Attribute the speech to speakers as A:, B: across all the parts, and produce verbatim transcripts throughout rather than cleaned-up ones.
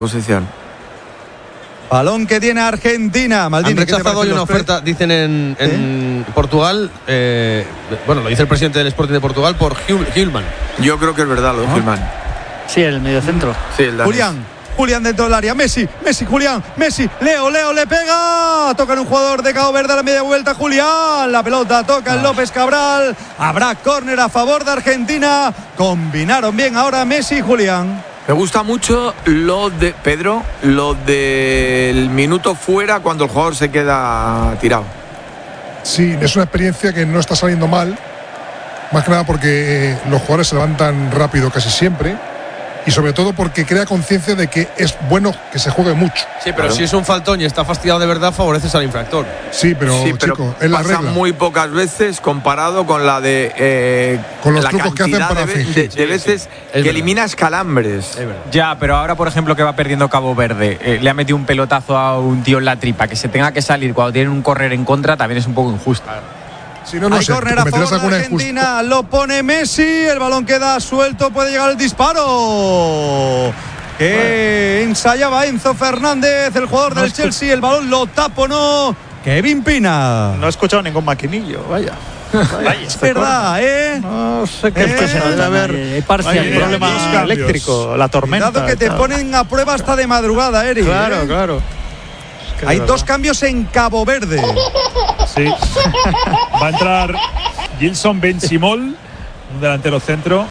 A: Posición.
B: Balón que tiene Argentina. Maldini,
C: han rechazado hoy una oferta, pre... dicen en, en ¿Eh? Portugal, eh, bueno, lo dice el presidente del Sporting de Portugal, por Gilman.
A: Yo creo que es verdad lo de ¿Ah? Gilman.
D: Sí, el mediocentro.
A: Sí, el
B: Julián, Julián dentro del área. Messi, Messi, Julián, Messi. Leo, Leo le pega. Toca en un jugador de Cabo Verde a la media vuelta. Julián, la pelota toca en López Cabral. Habrá córner a favor de Argentina. Combinaron bien ahora Messi y Julián.
A: Me gusta mucho lo de Pedro, lo del minuto fuera cuando el jugador se queda tirado.
E: Sí, es una experiencia que no está saliendo mal, más que nada porque los jugadores se levantan rápido casi siempre y sobre todo porque crea conciencia de que es bueno que se juegue mucho.
C: Sí, pero claro, si es un faltón y está fastidiado de verdad, favoreces al infractor.
E: Sí, pero, sí, pero chico, es la
A: pasa
E: regla.
A: Muy pocas veces comparado con la de eh,
E: con los
A: la
E: trucos que hacen para
A: de,
E: fingir.
A: de, de veces
C: sí, sí.
A: que
C: verdad.
A: eliminas calambres.
F: Ya, pero ahora, por ejemplo, que va perdiendo Cabo Verde, eh, le ha metido un pelotazo a un tío en la tripa, que se tenga que salir cuando tienen un correr en contra, también es un poco injusto.
E: Si no, no
B: Hay
E: sé,
B: córner a favor de Argentina, injusto. Lo pone Messi, el balón queda suelto, puede llegar el disparo. Que bueno. ensayaba Enzo Fernández, el jugador no del Chelsea, el balón lo taponó Kevin Pina.
G: No he escuchado ningún maquinillo, vaya.
B: Vaya, es verdad, ¿eh?
G: No sé qué
B: ¿Eh?
G: es que se debe haber.
D: Hay parcial,
G: Hay problema eléctrico, la tormenta.
B: Cuidado que te ponen a prueba hasta de madrugada, Eric.
G: Claro,
B: ¿eh?
G: claro.
B: Hay dos cambios en Cabo Verde.
H: Sí. Va a entrar Gilson Benchimol, un delantero centro.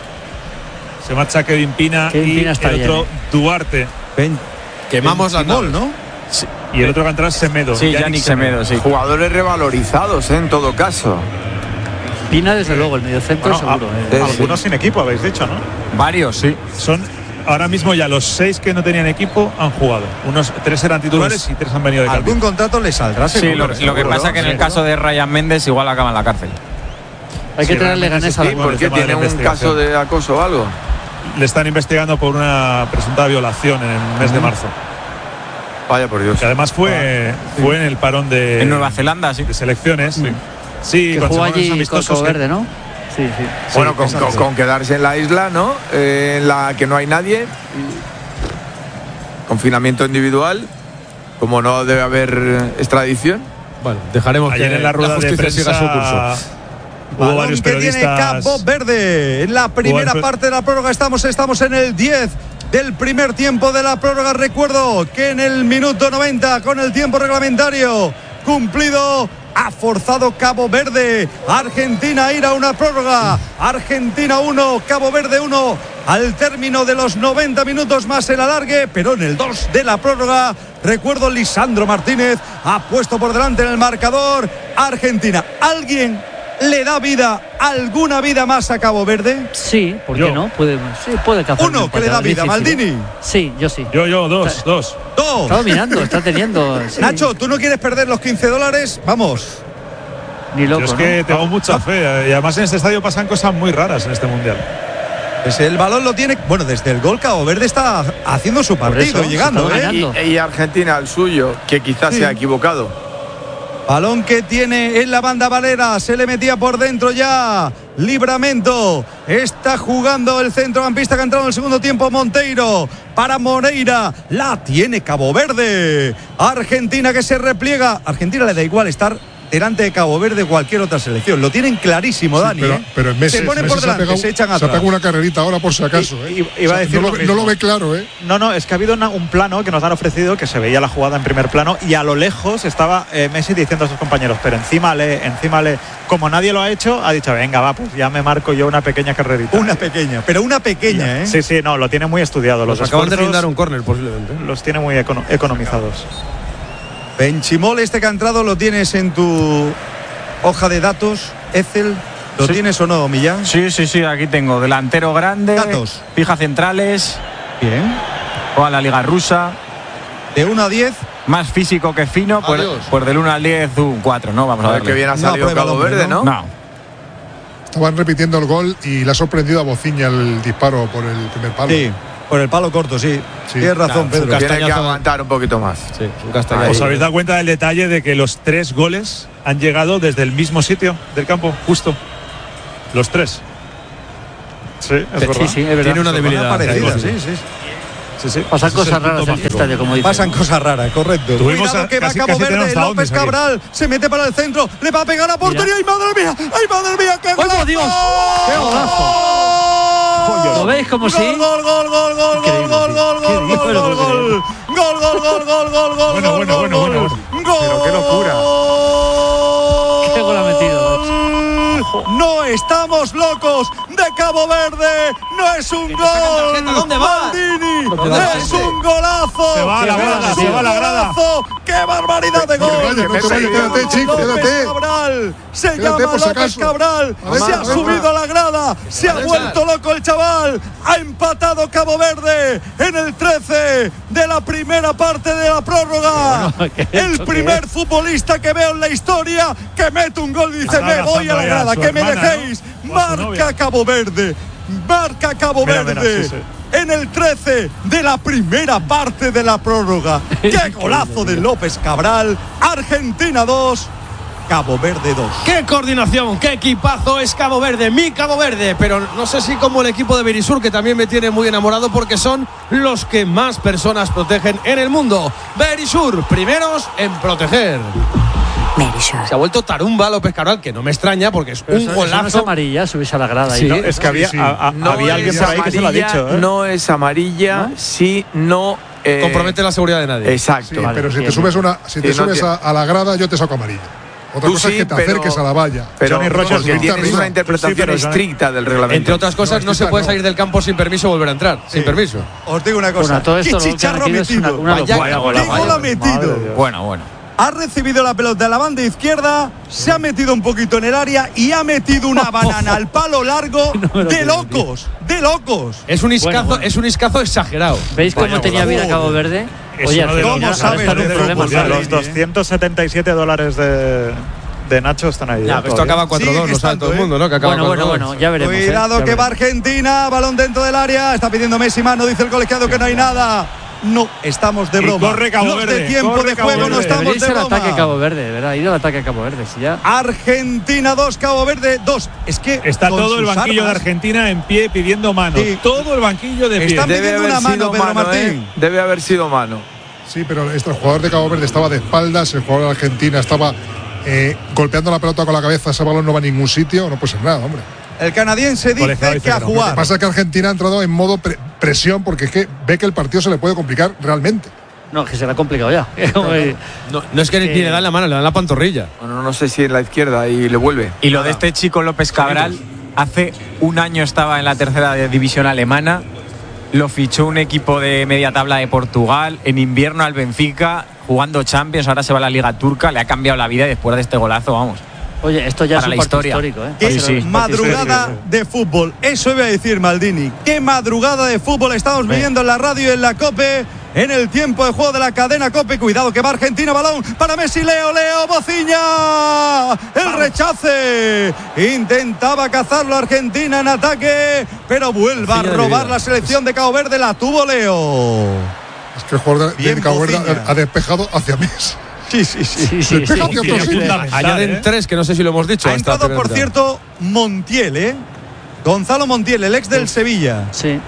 H: Se marcha Kevin Pina
D: Kevin
H: y
D: Pina está
H: el
D: bien,
H: otro
D: eh.
H: Duarte.
B: Ben,
C: Quemamos la
B: Benchimol, ¿no?
H: Sí. Y el otro que va a entrar Semedo.
F: Sí, Yannick Semedo, sí.
A: Jugadores revalorizados, ¿eh? En todo caso.
D: Pina, desde luego, el mediocentro
G: Bueno,
D: seguro.
G: A,
D: eh.
G: algunos sin equipo, habéis dicho, ¿no?
F: Varios, sí.
H: Son ahora mismo ya los seis que no tenían equipo han jugado. Unos tres eran titulares pues, y tres han venido de cambio.
B: Algún contrato le saldrá,
F: sí, lo, lo que pasa es que en el caso de Ryan Méndez igual acaba en la cárcel.
D: Hay que
H: sí,
D: traerle ganas a la
A: sí, porque tiene un caso de acoso o algo.
H: Le están investigando por una presunta violación en el mes uh-huh. de marzo.
A: Vaya por Dios.
H: Que además fue, ah, sí. fue en el parón de,
F: en Nueva Zelanda, sí.
H: de selecciones.
D: Mm.
H: Sí, sí,
D: que jugó allí con Cabo Verde, ¿no? Sí, sí.
A: Bueno,
H: sí,
A: con, con, con quedarse en la isla, ¿no? Eh, en la que no hay nadie. Confinamiento individual. Como no debe haber extradición.
C: Bueno, dejaremos
H: ayer
C: que
H: en la rueda
C: la
H: de prensa
C: siga su curso.
H: Hubo
B: balón
H: varios
B: que tiene Cabo Verde. En la primera
H: Hubo...
B: parte de la prórroga estamos, estamos en el diez del primer tiempo de la prórroga. Recuerdo que en el minuto noventa, con el tiempo reglamentario cumplido, ha forzado Cabo Verde. Argentina a ir a una prórroga. Argentina uno, Cabo Verde uno. Al término de los noventa minutos más el alargue, pero en el dos de la prórroga, recuerdo, Lisandro Martínez ha puesto por delante en el marcador Argentina. ¿Alguien le da vida, alguna vida más a Cabo Verde?
D: Sí, ¿por qué
H: yo.
D: no? Puede, sí, puede cazar.
B: Uno que le da vida,
D: difícil.
B: Maldini.
D: Sí, yo sí.
H: Yo, yo, dos,
D: está,
H: dos.
B: Dos.
D: Está dominando, está teniendo. Sí.
B: Nacho, ¿tú no quieres perder los quince dólares? Vamos.
D: Ni loco,
H: yo es que
D: ¿no?
H: tengo mucha fe. Y además en este estadio pasan cosas muy raras en este mundial.
B: Pues el balón lo tiene. Bueno, desde el gol Cabo Verde está haciendo su partido,
D: eso,
B: llegando, ¿eh?
A: Y, y Argentina al suyo, que quizás
B: sí.
A: se ha equivocado.
B: Balón que tiene en la banda Valera, se le metía por dentro ya. Libramento, está jugando el centrocampista que ha entrado en el segundo tiempo, Monteiro. Para Moreira, la tiene Cabo Verde. Argentina que se repliega. Argentina le da igual estar delante de Cabo Verde cualquier otra selección. Lo tienen clarísimo, sí, Dani.
E: Pero,
B: ¿eh?
E: pero en meses,
B: se ponen por delante, se, pegado, se echan atrás.
E: Se ha pegado una carrerita ahora por si acaso.
G: I,
E: ¿eh?
G: iba
E: o sea,
G: a decir
E: no,
G: lo
E: lo, no lo ve claro, ¿eh?
G: No, no, es que ha habido una, un plano que nos han ofrecido que se veía la jugada en primer plano y a lo lejos estaba eh, Messi diciendo a sus compañeros, pero encima le, encima le, como nadie lo ha hecho, ha dicho, venga, va, pues ya me marco yo una pequeña carrerita.
B: Una pequeña, pero una pequeña, ¿eh?
G: Sí, sí, no, lo tiene muy estudiado. Los
C: Nos acaban de brindar un córner, posiblemente.
G: Los tiene muy econo economizados.
B: Benchimol, este que ha entrado, lo tienes en tu hoja de datos, Excel. ¿Lo sí. tienes o no, Millán?
F: Sí, sí, sí, aquí tengo. Delantero grande,
B: datos.
F: Fija centrales.
B: Bien.
F: Juega la Liga Rusa.
B: De uno a diez.
F: Más físico que fino, pues, pues del uno al diez, un cuatro, ¿no? Vamos a, a ver
A: qué bien ha salido no, Cabo Verde, ¿no?
F: No.
E: Estaban repitiendo el gol y le ha sorprendido a Bociña el disparo por el primer palo.
B: Sí. Por el palo corto, sí. sí. Tienes razón,
A: claro,
B: Pedro.
A: Tiene que aguantar un poquito más.
C: Sí, un castañazo.
H: ¿Os habéis dado cuenta del detalle de que los tres goles han llegado desde el mismo sitio del campo? Justo. Los tres.
G: Sí, es
D: sí,
G: verdad.
D: sí, es verdad.
C: Tiene una debilidad.
B: Parecida, sí, sí.
G: Sí, sí.
D: Pasan
H: Ese es el
D: cosas
H: punto
D: raras en el
H: mágico.
D: estadio, como dicen.
B: Pasan cosas raras, correcto.
H: Tuvimos
B: Cuidado
H: a-
B: que va
H: casi-
B: Cabo
H: casi
B: Verde,
H: tenemos a
B: López
H: Ondis aquí.
B: Cabral se mete para el centro, le va a pegar a portería. ¡Ay, madre mía! ¡Ay, madre mía! ¡Qué
D: ¡Ay, por
B: golazo!
D: Dios! ¡Qué
B: golazo!
D: ¿Lo veis como
B: Gol,
D: sí?
B: Gol, gol, gol, gol,
D: Increíble,
B: gol, gol,
D: sí.
B: gol,
D: Qué
B: gol,
D: bueno,
B: gol,
D: qué
B: gol. Gol, gol, gol, gol, gol, gol,
H: Bueno,
B: gol,
H: bueno,
B: gol,
H: bueno,
B: gol.
H: bueno.
B: Gol.
A: Pero qué locura.
D: Qué gol ha metido,
B: No estamos locos de Cabo Verde. No es un gol.
C: ¿Dónde vas?
B: Maldini.
C: ¿Dónde vas?
B: Es un golazo.
H: Se va a la
B: Es
H: grada,
B: un
H: se va a la grada.
B: golazo. ¡Qué barbaridad de
E: No te
B: gol!
E: vayas, no te
B: Se
E: vayas,
B: llama
E: quédate, chico,
B: López
E: quédate.
B: Cabral. Se
E: Quédate,
B: llama
E: por si
B: López
E: acaso.
B: Cabral.
E: Adentro,
B: Se ha
E: adentro.
B: subido a la grada. Se ha
C: Adentro.
B: vuelto loco el chaval. Ha empatado Cabo Verde en el trece de la primera parte de la prórroga.
D: Bueno, ¿qué
B: El
D: esto
B: primer
D: qué es?
B: futbolista que veo en la historia que mete un gol y dice:
H: Está
B: me voy a la
H: abrazando ya
B: grada,
H: a su
B: que me
H: hermana,
B: dejéis.
H: ¿no? O a su
B: Marca
H: novia.
B: Cabo Verde. Marca Cabo
G: Mira,
B: Verde.
G: mira, sí, sí.
B: En el trece de la primera parte de la prórroga. ¡Qué golazo de López Cabral! Argentina dos, Cabo Verde dos.
C: ¡Qué coordinación! ¡Qué equipazo es Cabo Verde! Mi Cabo Verde, pero no sé si como el equipo de Berisur, que también me tiene muy enamorado porque son los que más personas protegen en el mundo. Berisur, primeros en proteger. Se ha vuelto tarumba López Cabral, que no me extraña porque es
D: Pero
C: un
D: eso, eso no es
C: golazo.
D: amarilla, subirse a la grada.
C: Sí.
D: y
G: No,
D: no,
G: es que había,
E: sí.
G: a- a-
A: No
G: había alguien
A: es
G: por ahí que se lo ha
A: amarilla,
G: dicho. ¿eh?
A: No es amarilla,
D: ¿No?
A: si no eh,
C: Compromete la seguridad de nadie.
A: Exacto.
E: Sí,
D: Vale,
E: pero si te
D: bien,
E: subes
D: bien.
E: una, si te
A: Sí, no
E: subes a,
A: entiendo.
E: a la grada, yo te saco amarilla. Otra
A: Tú
E: cosa
A: sí,
E: es que te
A: pero-
E: acerques a la valla.
A: Pero
G: Johnny Rogers
A: porque
G: no.
A: tienes
E: Arriba.
A: una interpretación
G: Sí, pero Johnny-
A: estricta del reglamento.
C: Entre otras cosas, no,
E: No,
C: se
E: esta
C: puede
E: no.
C: salir del campo sin permiso y volver a entrar. Sin permiso.
B: Os digo una cosa.
D: Bueno, todo esto
B: ¡Qué
D: lo que ha
B: chicharro ha
D: metido es una,
B: metido!
D: una
C: Vaya
D: locura.
C: gol,
B: ¡Qué
C: vaya
B: gol ha
C: gol.
B: metido!
G: Madre de Dios.
F: Bueno, bueno.
B: Ha recibido la pelota de la banda izquierda, se ha metido un poquito en el área y ha metido una banana al palo largo
D: No me lo
B: de
D: creo,
B: locos, de locos.
C: Es un iscazo,
D: Bueno, bueno.
C: es un iscazo exagerado.
D: ¿Veis cómo
H: Vaya
D: tenía
B: golazo.
D: vida Cabo Verde?
H: Es
D: Oye,
H: uno de
D: al
H: los-
D: final
B: ¿Cómo
D: ahora
B: sabe
D: están en
B: de
D: problemas.
B: fútbol?
D: ¿sabes?
G: Los doscientos setenta y siete dólares de, de Nacho están ahí.
C: Ya,
G: ¿eh?
C: pero esto
G: Todavía.
C: acaba cuatro dos,
B: Sigue
C: lo sabe
B: estando,
C: todo el
B: ¿eh?
C: mundo, ¿no? Que acaba
D: Bueno, bueno,
C: cuatro dos.
D: bueno, ya veremos. ¿eh?
B: Cuidado
D: Ya
B: que va
D: veremos.
B: Argentina, balón dentro del área, está pidiendo Messi mano, dice el colegiado que no hay nada. No, estamos de
H: Y
B: broma.
H: corre Cabo
B: Los
H: Verde,
B: de tiempo
H: corre
B: de
H: Cabo
B: juego no
H: Verde.
B: estamos
D: Debería
B: de
D: ser
B: broma.
D: ataque a Cabo Verde, ¿verdad? Ir al ataque a Cabo Verde. Si ya.
B: Argentina dos, Cabo Verde dos. Es que
H: Está
B: con
H: todo el
B: sus
H: banquillo de
B: armas-
H: Argentina en pie pidiendo mano.
B: Sí.
H: Todo el banquillo de pie.
B: Están
A: Debe
B: pidiendo
A: haber
B: una mano,
A: sido
B: Pedro
A: mano,
B: Martín.
A: ¿eh? Debe haber sido mano.
E: Sí, pero este, el jugador de Cabo Verde estaba de espaldas, el jugador de Argentina estaba eh, golpeando la pelota con la cabeza, ese balón no va a ningún sitio, no puede ser nada, hombre.
B: El canadiense
H: Colegiado
B: dice
H: dice
B: que a
H: que no.
E: Lo que
B: jugar.
E: pasa es que Argentina ha entrado en modo pre- presión porque es que ve que el partido se le puede complicar realmente.
D: No, que se le ha complicado ya.
C: No, no es que ni
D: Eh,
C: ni le dan la mano, le dan la pantorrilla.
A: Bueno, no sé si en la izquierda y le vuelve.
F: Y lo de este chico López Cabral, hace un año estaba en la tercera división alemana, lo fichó un equipo de media tabla de Portugal, en invierno al Benfica, jugando Champions, ahora se va a la Liga Turca, le ha cambiado la vida y después de este golazo, vamos.
D: Oye, esto ya
F: Para
D: es un
F: la
D: partido
F: historia.
D: histórico, ¿eh?
B: Qué
F: Sí, sí.
B: madrugada de fútbol. Eso iba a decir Maldini. Qué madrugada de fútbol estamos viviendo en la radio y en la COPE. En el tiempo de juego de la cadena COPE. Cuidado que va Argentina, balón para Messi, Leo, Leo, Bociña. El rechace. Intentaba cazarlo Argentina en ataque, pero vuelve a
C: Bociña de
B: robar
C: vida.
B: la selección de Cabo Verde. La tuvo Leo.
E: Es que el jugador de,
B: Bien,
E: de Cabo Verde
B: Bociña.
E: ha, ha despejado hacia Messi.
B: Sí, sí, sí.
D: Sí, sí,
E: Despega
D: sí.
E: hacia otro sitio.
H: fundamental,
C: Añaden
H: ¿eh?
C: tres, que no sé si lo hemos dicho.
B: Ha
C: hasta
B: entrado, por
C: penalti.
B: cierto, Montiel, ¿eh? Gonzalo Montiel, el ex del Sevilla.
D: Sí.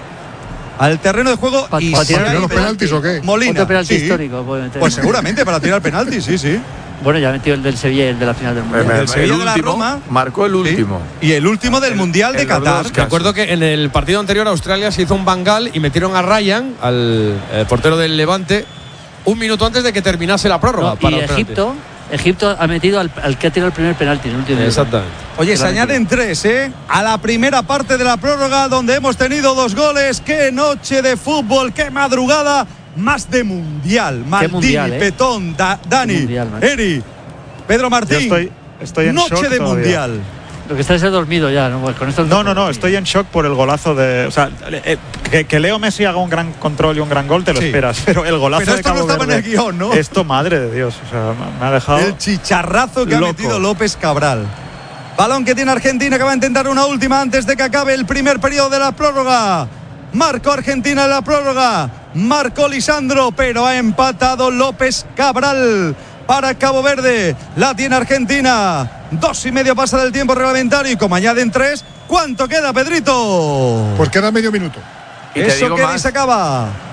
B: Al terreno de juego
D: Pa-
B: y
D: pa
B: si
D: tirar
B: hay
E: los penaltis o qué?
B: Molina.
D: Otro penalti
B: sí.
D: histórico. puede meter.
B: Pues seguramente para tirar penalti, sí, sí.
D: Bueno, ya ha metido el del Sevilla y el de la final del Mundial.
B: El
A: el
B: Sevilla de la
A: último,
B: Roma.
A: marcó el último.
B: Sí. Y el último del Mundial de
A: en los
B: Qatar.
A: dos
C: Me acuerdo que en el partido anterior Australia se hizo un bangal y metieron a Ryan, al eh, portero del Levante, un minuto antes de que terminase la prórroga.
D: No,
C: para
D: y
C: el penalti.
D: Egipto, Egipto ha metido al, al que ha tirado el primer penalti en el último minuto.
C: Exactamente.
B: Oye, se
D: Claramente.
B: añaden tres, ¿eh? A la primera parte de la prórroga donde hemos tenido dos goles. ¡Qué noche de fútbol! ¡Qué madrugada! Más de Mundial. Maldini,
D: mundial, ¿eh?
B: Petón, Da- Dani,
D: mundial, macho.
B: Eri, Pedro
G: Yo
B: Martín.
G: estoy, estoy en
B: noche
G: shock
B: de
G: todavía.
B: Mundial.
D: Lo que está es dormido ya, ¿no? Pues con esto
G: No, no, no, estoy en shock por el golazo de. O sea, eh, que, que Leo Messi haga un gran control y un gran gol, te lo
B: Sí.
G: esperas. Pero el golazo
B: Pero
G: de
B: esto no
G: Cabo
B: estaba en
G: Verde,
B: el guión, ¿no?
G: Esto, madre de Dios. O sea, me ha dejado.
B: El chicharrazo que ha
G: loco.
B: metido López Cabral. Balón que tiene Argentina, que va a intentar una última antes de que acabe el primer periodo de la prórroga. Marcó Argentina en la prórroga. Marcó Lisandro, pero ha empatado López Cabral para Cabo Verde. La tiene Argentina. Dos y medio pasa del tiempo reglamentario y como añaden tres, ¿cuánto queda, Pedrito?
E: Pues queda medio minuto.
A: Y te
B: Eso
A: digo
B: que ni
A: más,
B: se acaba.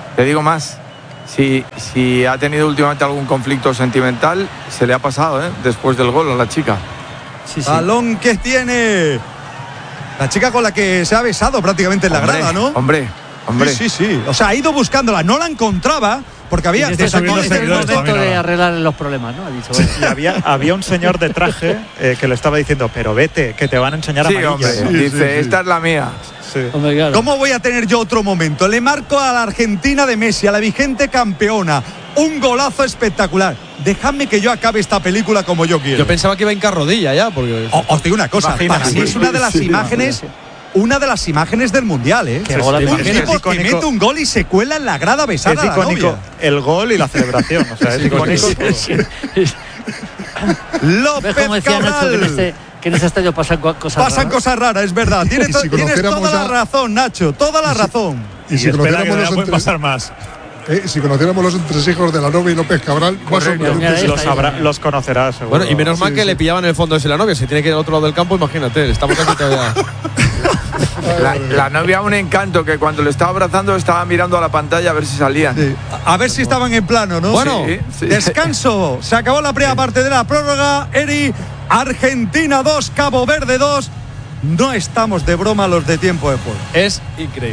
A: Te digo más. Si, si ha tenido últimamente algún conflicto sentimental, se le ha pasado, ¿eh? Después del gol a la chica.
B: Sí, sí. Balón que tiene la chica con la que se ha besado prácticamente en la
A: hombre,
B: grada, ¿no?
A: Hombre, hombre.
B: Sí, sí, sí. O sea, ha ido buscándola, no la encontraba porque había
D: este es el momento de arreglar los problemas, ¿no? Ha dicho, bueno.
G: Y había, había un señor de traje eh, que le estaba diciendo, pero vete, que te van a enseñar
A: sí,
G: amarillas.
A: Hombre,
G: sí,
A: dice,
G: sí, sí.
A: esta es la mía.
G: Sí.
B: Hombre, claro. ¿Cómo voy a tener yo otro momento? Le marco a la Argentina de Messi, a la vigente campeona. Un golazo espectacular. Dejadme que yo acabe esta película como yo quiero.
C: Yo pensaba que iba a hincar rodilla ya, porque.
B: O, os digo una cosa, para mí es una de las sí, imágenes. Una de las imágenes del mundial, ¿eh?
G: Qué gol,
B: un tipo que mete un gol y se cuela en la grada besada.
G: Es icónico el gol y la celebración. O sea, es icónico.
B: López Cabral.
D: En este, que en ese estadio pasan cosas
B: pasan
D: raras.
B: cosas raras, es verdad. Tienes, si tienes toda la razón, Nacho, toda la razón.
E: Y si, y si conociéramos
H: los
E: entre...
H: pasar más.
E: Eh, si conociéramos los entresijos de la novia y López Cabral, más o menos
G: los, sabrá, los conocerás seguro.
C: Bueno, y menos mal sí, que sí. le pillaban en el fondo de la novia. Si tiene que ir al otro lado del campo, imagínate, estamos aquí todavía.
A: La, la novia, un encanto, que cuando le estaba abrazando estaba mirando a la pantalla a ver si salían.
B: Sí. A ver si estaban en plano, ¿no?
C: Bueno,
B: sí, sí. Descanso. Se acabó la primera parte de la prórroga. Eri, Argentina dos, Cabo Verde dos. No estamos de broma los de tiempo de juego.
C: Es increíble.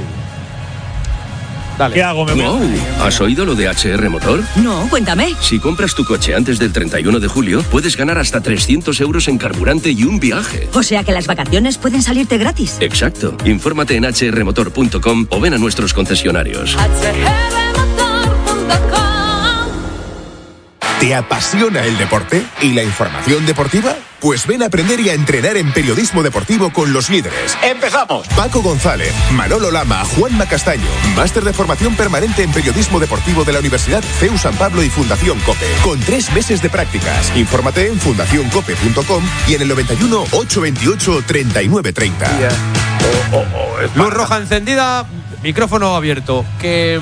H: Dale. ¿Qué hago? Me
I: wow. ¿Has oído lo de H R Motor?
J: No, cuéntame.
I: Si compras tu coche antes del treinta y uno de julio, puedes ganar hasta trescientos euros en carburante y un viaje.
J: O sea que las vacaciones pueden salirte gratis.
I: Exacto. Infórmate en h r motor punto com o ven a nuestros concesionarios.
K: h r motor punto com.
L: ¿Te apasiona el deporte y la información deportiva? Pues ven a aprender y a entrenar en periodismo deportivo con los líderes.
M: ¡Empezamos!
L: Paco González, Manolo Lama, Juanma Castaño. Máster de formación permanente en periodismo deportivo de la Universidad C E U San Pablo y Fundación COPE. Con tres meses de prácticas. Infórmate en fundación cope punto com y en el noventa y uno, ochocientos veintiocho, treinta y nueve treinta.
C: Yeah. Oh, oh, oh, Luz roja encendida, micrófono abierto. Que...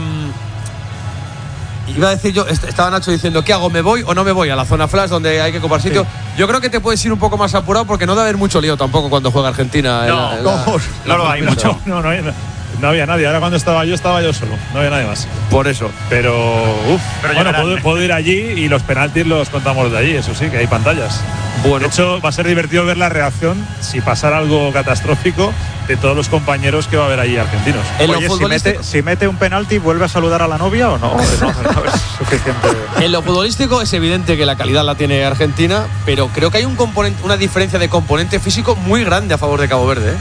C: Iba a decir yo, estaba Nacho diciendo, ¿qué hago? ¿Me voy o no me voy a la zona flash donde hay que ocupar sitio? Sí. Yo creo que te puedes ir un poco más apurado porque no debe haber mucho lío tampoco cuando juega Argentina.
H: No,
C: en la, en
H: no,
C: la,
H: no, no lo hay mucho. No, no, no, no había nadie. Ahora cuando estaba yo, estaba yo solo. No había nadie más.
C: Por eso.
H: Pero, uff, bueno, puedo, puedo ir allí y los penaltis los contamos de allí. Eso sí, que hay pantallas. Bueno. De hecho, va a ser divertido ver la reacción si pasara algo catastrófico de todos los compañeros que va a haber allí argentinos.
G: Oye, si mete, si mete un penalti, ¿vuelve a saludar a la novia o no? no, no es suficiente.
C: En lo futbolístico es evidente que la calidad la tiene Argentina, pero creo que hay un componente, una diferencia de componente físico muy grande a favor de Cabo Verde, ¿eh?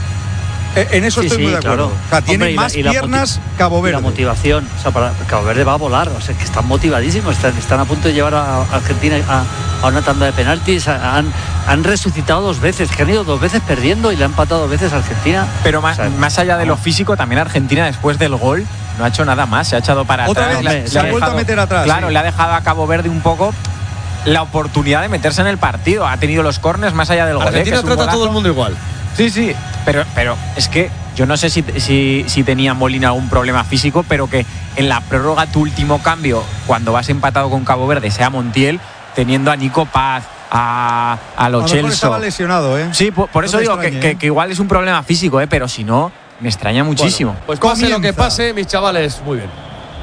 B: En eso sí, estoy sí, muy de acuerdo. Claro. O sea, tiene Hombre, más y la, y piernas Cabo Verde.
D: Y la motivación. O sea, para Cabo Verde va a volar. O sea, que están motivadísimos. Están, están a punto de llevar a Argentina a, a una tanda de penaltis. Han, han resucitado dos veces. Que han ido dos veces perdiendo y le han empatado dos veces a Argentina.
F: Pero más, o sea, más allá de lo físico, también Argentina después del gol no ha hecho nada más. Se ha echado para
B: Otra
F: atrás.
B: Vez, le, se ha vuelto a meter atrás.
F: Claro,
B: sí.
F: le ha dejado a Cabo Verde un poco la oportunidad de meterse en el partido. Ha tenido los corners más allá del gol.
C: Argentina
F: ¿eh?
C: trata a todo el mundo igual.
F: Sí, sí. Pero, pero es que yo no sé si, si, si tenía Molina algún problema físico, pero que en la prórroga tu último cambio, cuando vas empatado con Cabo Verde, sea Montiel, teniendo a Nico Paz, a, a Lo Celso.
B: Estaba lesionado, ¿eh?
F: Sí, por, por
B: no
F: eso digo
B: extrañe,
F: que,
B: ¿eh?
F: que, que igual es un problema físico, ¿eh? Pero si no, me extraña muchísimo.
C: Bueno, pues pase Comienza. lo que pase, mis chavales, muy bien.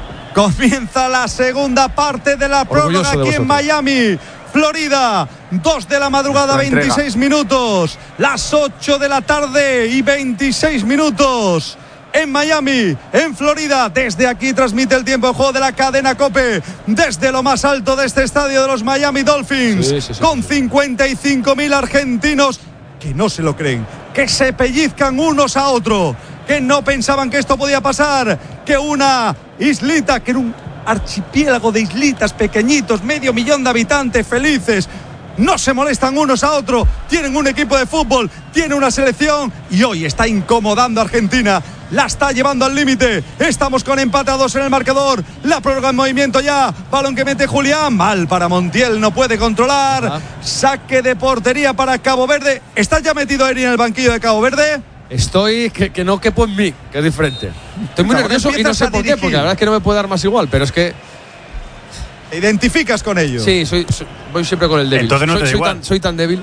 B: Comienza la segunda parte de la prórroga aquí en Miami, Florida. Dos de la madrugada, veintiséis minutos. Las ocho de la tarde y veintiséis minutos. En Miami, en Florida. Desde aquí transmite el tiempo de juego de la cadena COPE. Desde lo más alto de este estadio de los Miami Dolphins. Sí, sí, sí, con cincuenta y cinco mil argentinos que no se lo creen. Que se pellizcan unos a otros. Que no pensaban que esto podía pasar. Que una islita, que era un archipiélago de islitas pequeñitos, medio millón de habitantes felices, no se molestan unos a otros, tienen un equipo de fútbol, tienen una selección y hoy está incomodando a Argentina, la está llevando al límite. Estamos con empate a dos en el marcador, la prórroga en movimiento ya, balón que mete Julián, mal para Montiel, no puede controlar. Ajá. Saque de portería para Cabo Verde. ¿Estás ya metido, Eri, en el banquillo de Cabo Verde?
C: Estoy que, que no quepo en mí, que es diferente. Estoy muy nervioso y no sé por qué, porque la verdad es que no me puede dar más igual, pero es que...
B: ¿Te identificas con ello?
C: Sí, soy, soy voy siempre con el débil.
H: Entonces no
C: soy,
H: te da
C: soy,
H: igual.
C: tan, soy tan débil.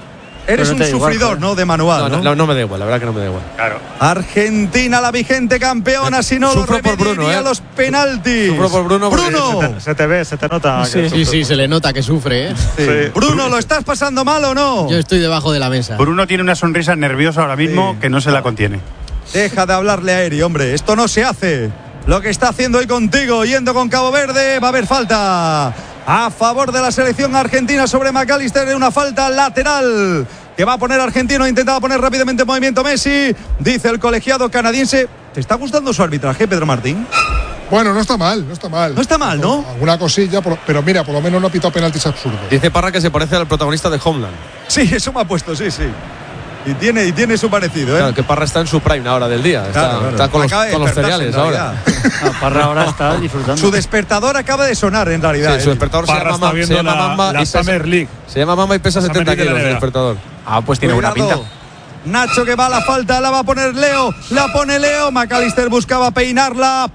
B: Eres
D: no
B: un
D: te da igual,
B: sufridor,
D: joder.
B: ¿no? De manual.
C: No,
B: ¿no?
C: no, no, no me da igual, la verdad que no me da igual.
H: Claro.
B: Argentina, la vigente campeona, si no
C: Sufro
B: lo
C: por Bruno,
B: remediaría
C: ¿eh?
B: los penaltis.
C: Sufro por Bruno porque-
B: Bruno.
G: Se te, se te ve, se te nota.
M: Sí,
G: que
M: sí, sí,
G: sufre.
M: se le nota que sufre, ¿eh?
B: Sí.
G: Sí.
B: Bruno, ¿lo estás pasando mal o no?
M: Yo estoy debajo de la mesa.
N: Bruno tiene una sonrisa nerviosa ahora mismo
B: Sí.
N: que no se la contiene.
B: Deja de hablarle a Eri, hombre. Esto no se hace. Lo que está haciendo hoy contigo, yendo con Cabo Verde, va a haber falta a favor de la selección argentina sobre McAllister. Una falta lateral que va a poner argentino. Intentaba poner rápidamente en movimiento Messi. Dice el colegiado canadiense. ¿Te está gustando su arbitraje, Pedro Martín?
E: Bueno, no está mal, no está mal.
B: No está mal, ¿no?
E: Alguna cosilla, por- pero mira, por lo menos no ha pitado penaltis absurdos.
C: Dice Parra que se parece al protagonista de Homeland.
B: Sí, eso me ha puesto, sí, sí. Y tiene, y tiene su parecido, ¿eh?
C: Claro, que Parra está en su prime ahora del día. Está,
B: Claro, claro.
C: está con los,
B: Acaba de
C: con los
B: despertarse,
C: cereales
B: en
C: ahora.
B: realidad.
D: No, Parra ahora está disfrutando.
B: Su despertador acaba de sonar, en realidad.
C: Sí, su
B: ¿eh?
C: despertador se
H: Parra
C: llama,
H: está
C: Ma- se
H: viendo
C: llama
H: la-
C: Mamba
H: la
C: y pesa,
H: Summer League.
C: se llama Mamba y pesa
H: La Summer
C: setenta
H: League de la
C: kilos el
H: N B A.
C: despertador.
F: Ah, pues tiene buena
B: Cuidado.
F: pinta.
B: Nacho que va a la falta, la va a poner Leo, la pone Leo, McAllister buscaba peinarla,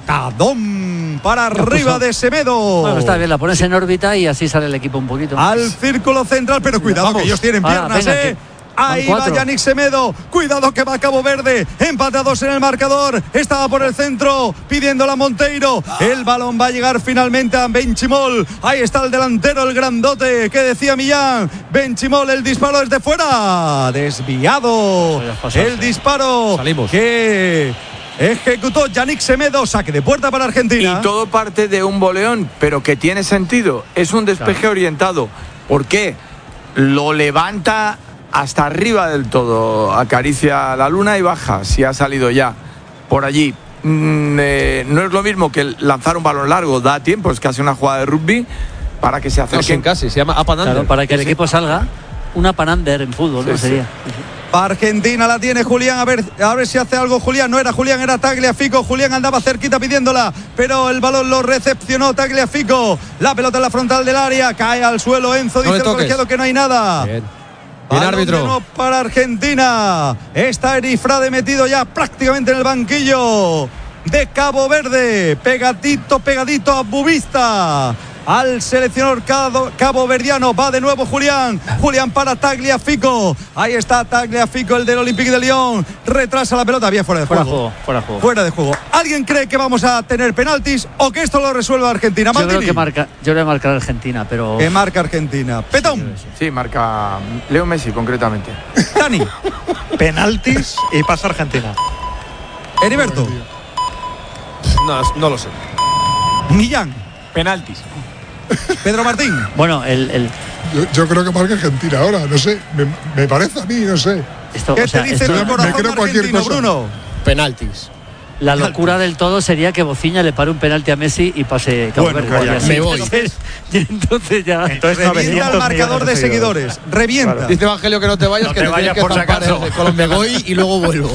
B: patadón para arriba de Semedo.
D: Bueno, está bien, la pones en órbita y así sale el equipo un poquito.
B: Al círculo central, pero cuidado
D: Vamos.
B: que ellos tienen
D: Ahora,
B: piernas,
D: venga,
B: ¿eh?
D: que
B: Ahí
D: van
B: va
D: cuatro.
B: Yannick Semedo, cuidado que va Cabo Verde, empatados en el marcador, estaba por el centro, pidiéndola a Monteiro, el balón va a llegar finalmente a Benchimol, ahí está el delantero, el grandote, que decía Millán, Benchimol, el disparo desde fuera, desviado, el disparo
C: Salimos.
B: que ejecutó Yannick Semedo, saque de puerta para Argentina.
A: Y todo parte de un boleón, pero que tiene sentido. Es un despeje orientado. ¿Por qué? Lo levanta hasta arriba del todo, acaricia la luna y baja, si ha salido ya por allí. Mm, eh, no es lo mismo que lanzar un balón largo, da tiempo, es casi una jugada de rugby para que se
C: Casi,
A: acerquen.
C: casi, se llama up and under.
D: Claro, para que el
C: Sí.
D: equipo salga, una panander en fútbol,
A: Sí,
D: ¿no?
A: sí.
D: Sería.
B: Argentina la tiene Julián, a ver, a ver si hace algo Julián, no era Julián, era Tagliafico, Julián andaba cerquita pidiéndola, pero el balón lo recepcionó Tagliafico, la pelota en la frontal del área, cae al suelo Enzo,
C: No
B: dice
C: le
B: el
C: toques.
B: colegiado que no hay nada.
C: Bien. Bien,
B: Balón
C: árbitro.
B: de no para Argentina, está Erifrade metido ya prácticamente en el banquillo de Cabo Verde, pegadito, pegadito a Bubista. Al seleccionador caboverdiano va de nuevo Julián. Julián para Tagliafico. Ahí está Tagliafico, el del Olympique de Lyon. Retrasa la pelota. Bien fuera de
D: Fuera
B: juego.
D: juego, fuera juego.
B: Fuera de juego. ¿Alguien cree que vamos a tener penaltis o que esto lo resuelva Argentina?
D: Yo creo
B: Maldini.
D: que marca, yo creo que marcar Argentina, pero
B: Que marca Argentina. Petón.
A: Sí, marca Leo Messi concretamente.
B: Dani.
G: Penaltis y pasa Argentina.
B: Heriberto.
C: No, no lo sé.
B: Millán.
F: Penaltis.
B: Pedro Martín.
D: bueno, el, el
E: Yo, yo creo que marca Argentina ahora, no sé. Me, me parece a mí, no sé.
D: esto,
B: ¿Qué
D: o sea,
B: te dice
D: esto-
B: tu
E: me
B: corazón
E: creo cualquier
B: argentino,
E: cosa.
B: Bruno?
M: Penaltis.
D: la locura del todo sería que Bociña le pare un penalti a Messi y pase Cabo
B: Bueno,
D: Verde.
B: calla.
D: Y así,
M: Me voy.
D: Entonces, y entonces ya.
G: Entonces
B: Revienta
G: novecientos
B: el marcador de
G: millones
B: seguidores. Revienta.
C: Dice Evangelio que no te vayas,
F: No
C: que
F: te
C: te tienes
F: vayas
C: que
F: por si
C: zampar
F: acaso.
C: el Colombia.
M: Me voy y luego vuelvo.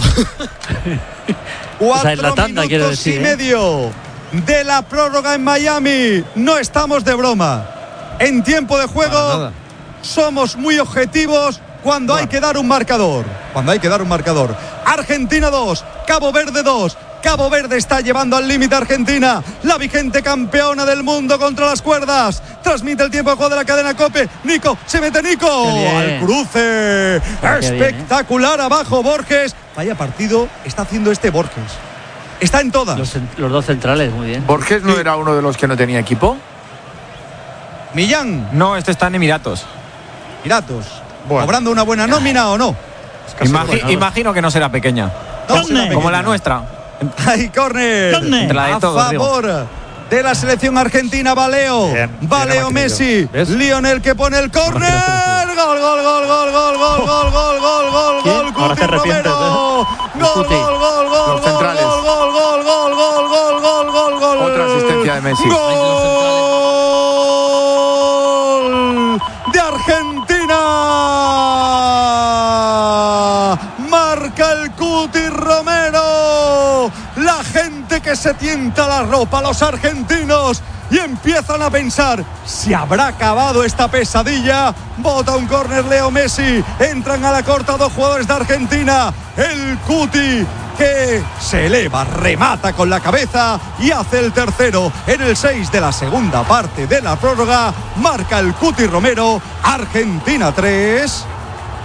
D: O sea, en la
B: Cuatro
D: tanda, quiero
B: minutos
D: decir,
B: y
D: ¿eh?
B: medio de la prórroga en Miami. No estamos de broma. En tiempo de
C: Para
B: juego
C: nada.
B: somos muy objetivos cuando hay que dar un marcador. Cuando hay que dar un marcador. Argentina dos, Cabo Verde dos. Cabo Verde está llevando al límite a Argentina, la vigente campeona del mundo contra las cuerdas. Transmite el tiempo de juego de la cadena COPE. Nico, se mete Nico.
D: Qué bien.
B: Al cruce.
D: Qué bien, ¿eh?
B: Espectacular abajo Borges. Vaya partido está haciendo este Borges. Está en todas.
D: Los, cent- los dos centrales, muy bien.
A: ¿Borges no era uno de los que no tenía equipo?
B: Millán,
F: No, este está en Emiratos.
B: Piratos.
G: Bueno.
B: ¿Cobrando una buena nómina o no?
F: Imagi- imagino que no será pequeña.
B: No será
F: Como la
B: pequeña.
F: nuestra.
B: Hay córner
F: Entre la de
B: a
F: todos, digo.
B: favor de la selección argentina. Valeo,
G: Bien, bien
B: Valeo
G: abatido.
B: Messi,
C: ¿Ves?
B: Lionel que pone el córner. Gol, gol, gol, gol, gol, gol, gol, gol, gol, gol,
D: ¿Quién?
B: gol,
G: Ahora
B: Cuti
G: te arrepientes,
B: Romero.
D: ¿eh?
B: Gol,
D: Cuti.
B: gol, gol, gol,
A: Los
B: gol,
A: centrales.
B: gol, gol, gol, gol, gol, gol, gol, gol, gol.
A: Otra asistencia de Messi.
B: Gol de Argentina. Marca el Cuti Romero. La gente que se tienta la ropa, los argentinos, y empiezan a pensar si habrá acabado esta pesadilla. Bota un córner Leo Messi. Entran a la corta dos jugadores de Argentina. El Cuti que se eleva, remata con la cabeza y hace el tercero en el seis de la segunda parte de la prórroga. Marca el Cuti Romero. Argentina tres,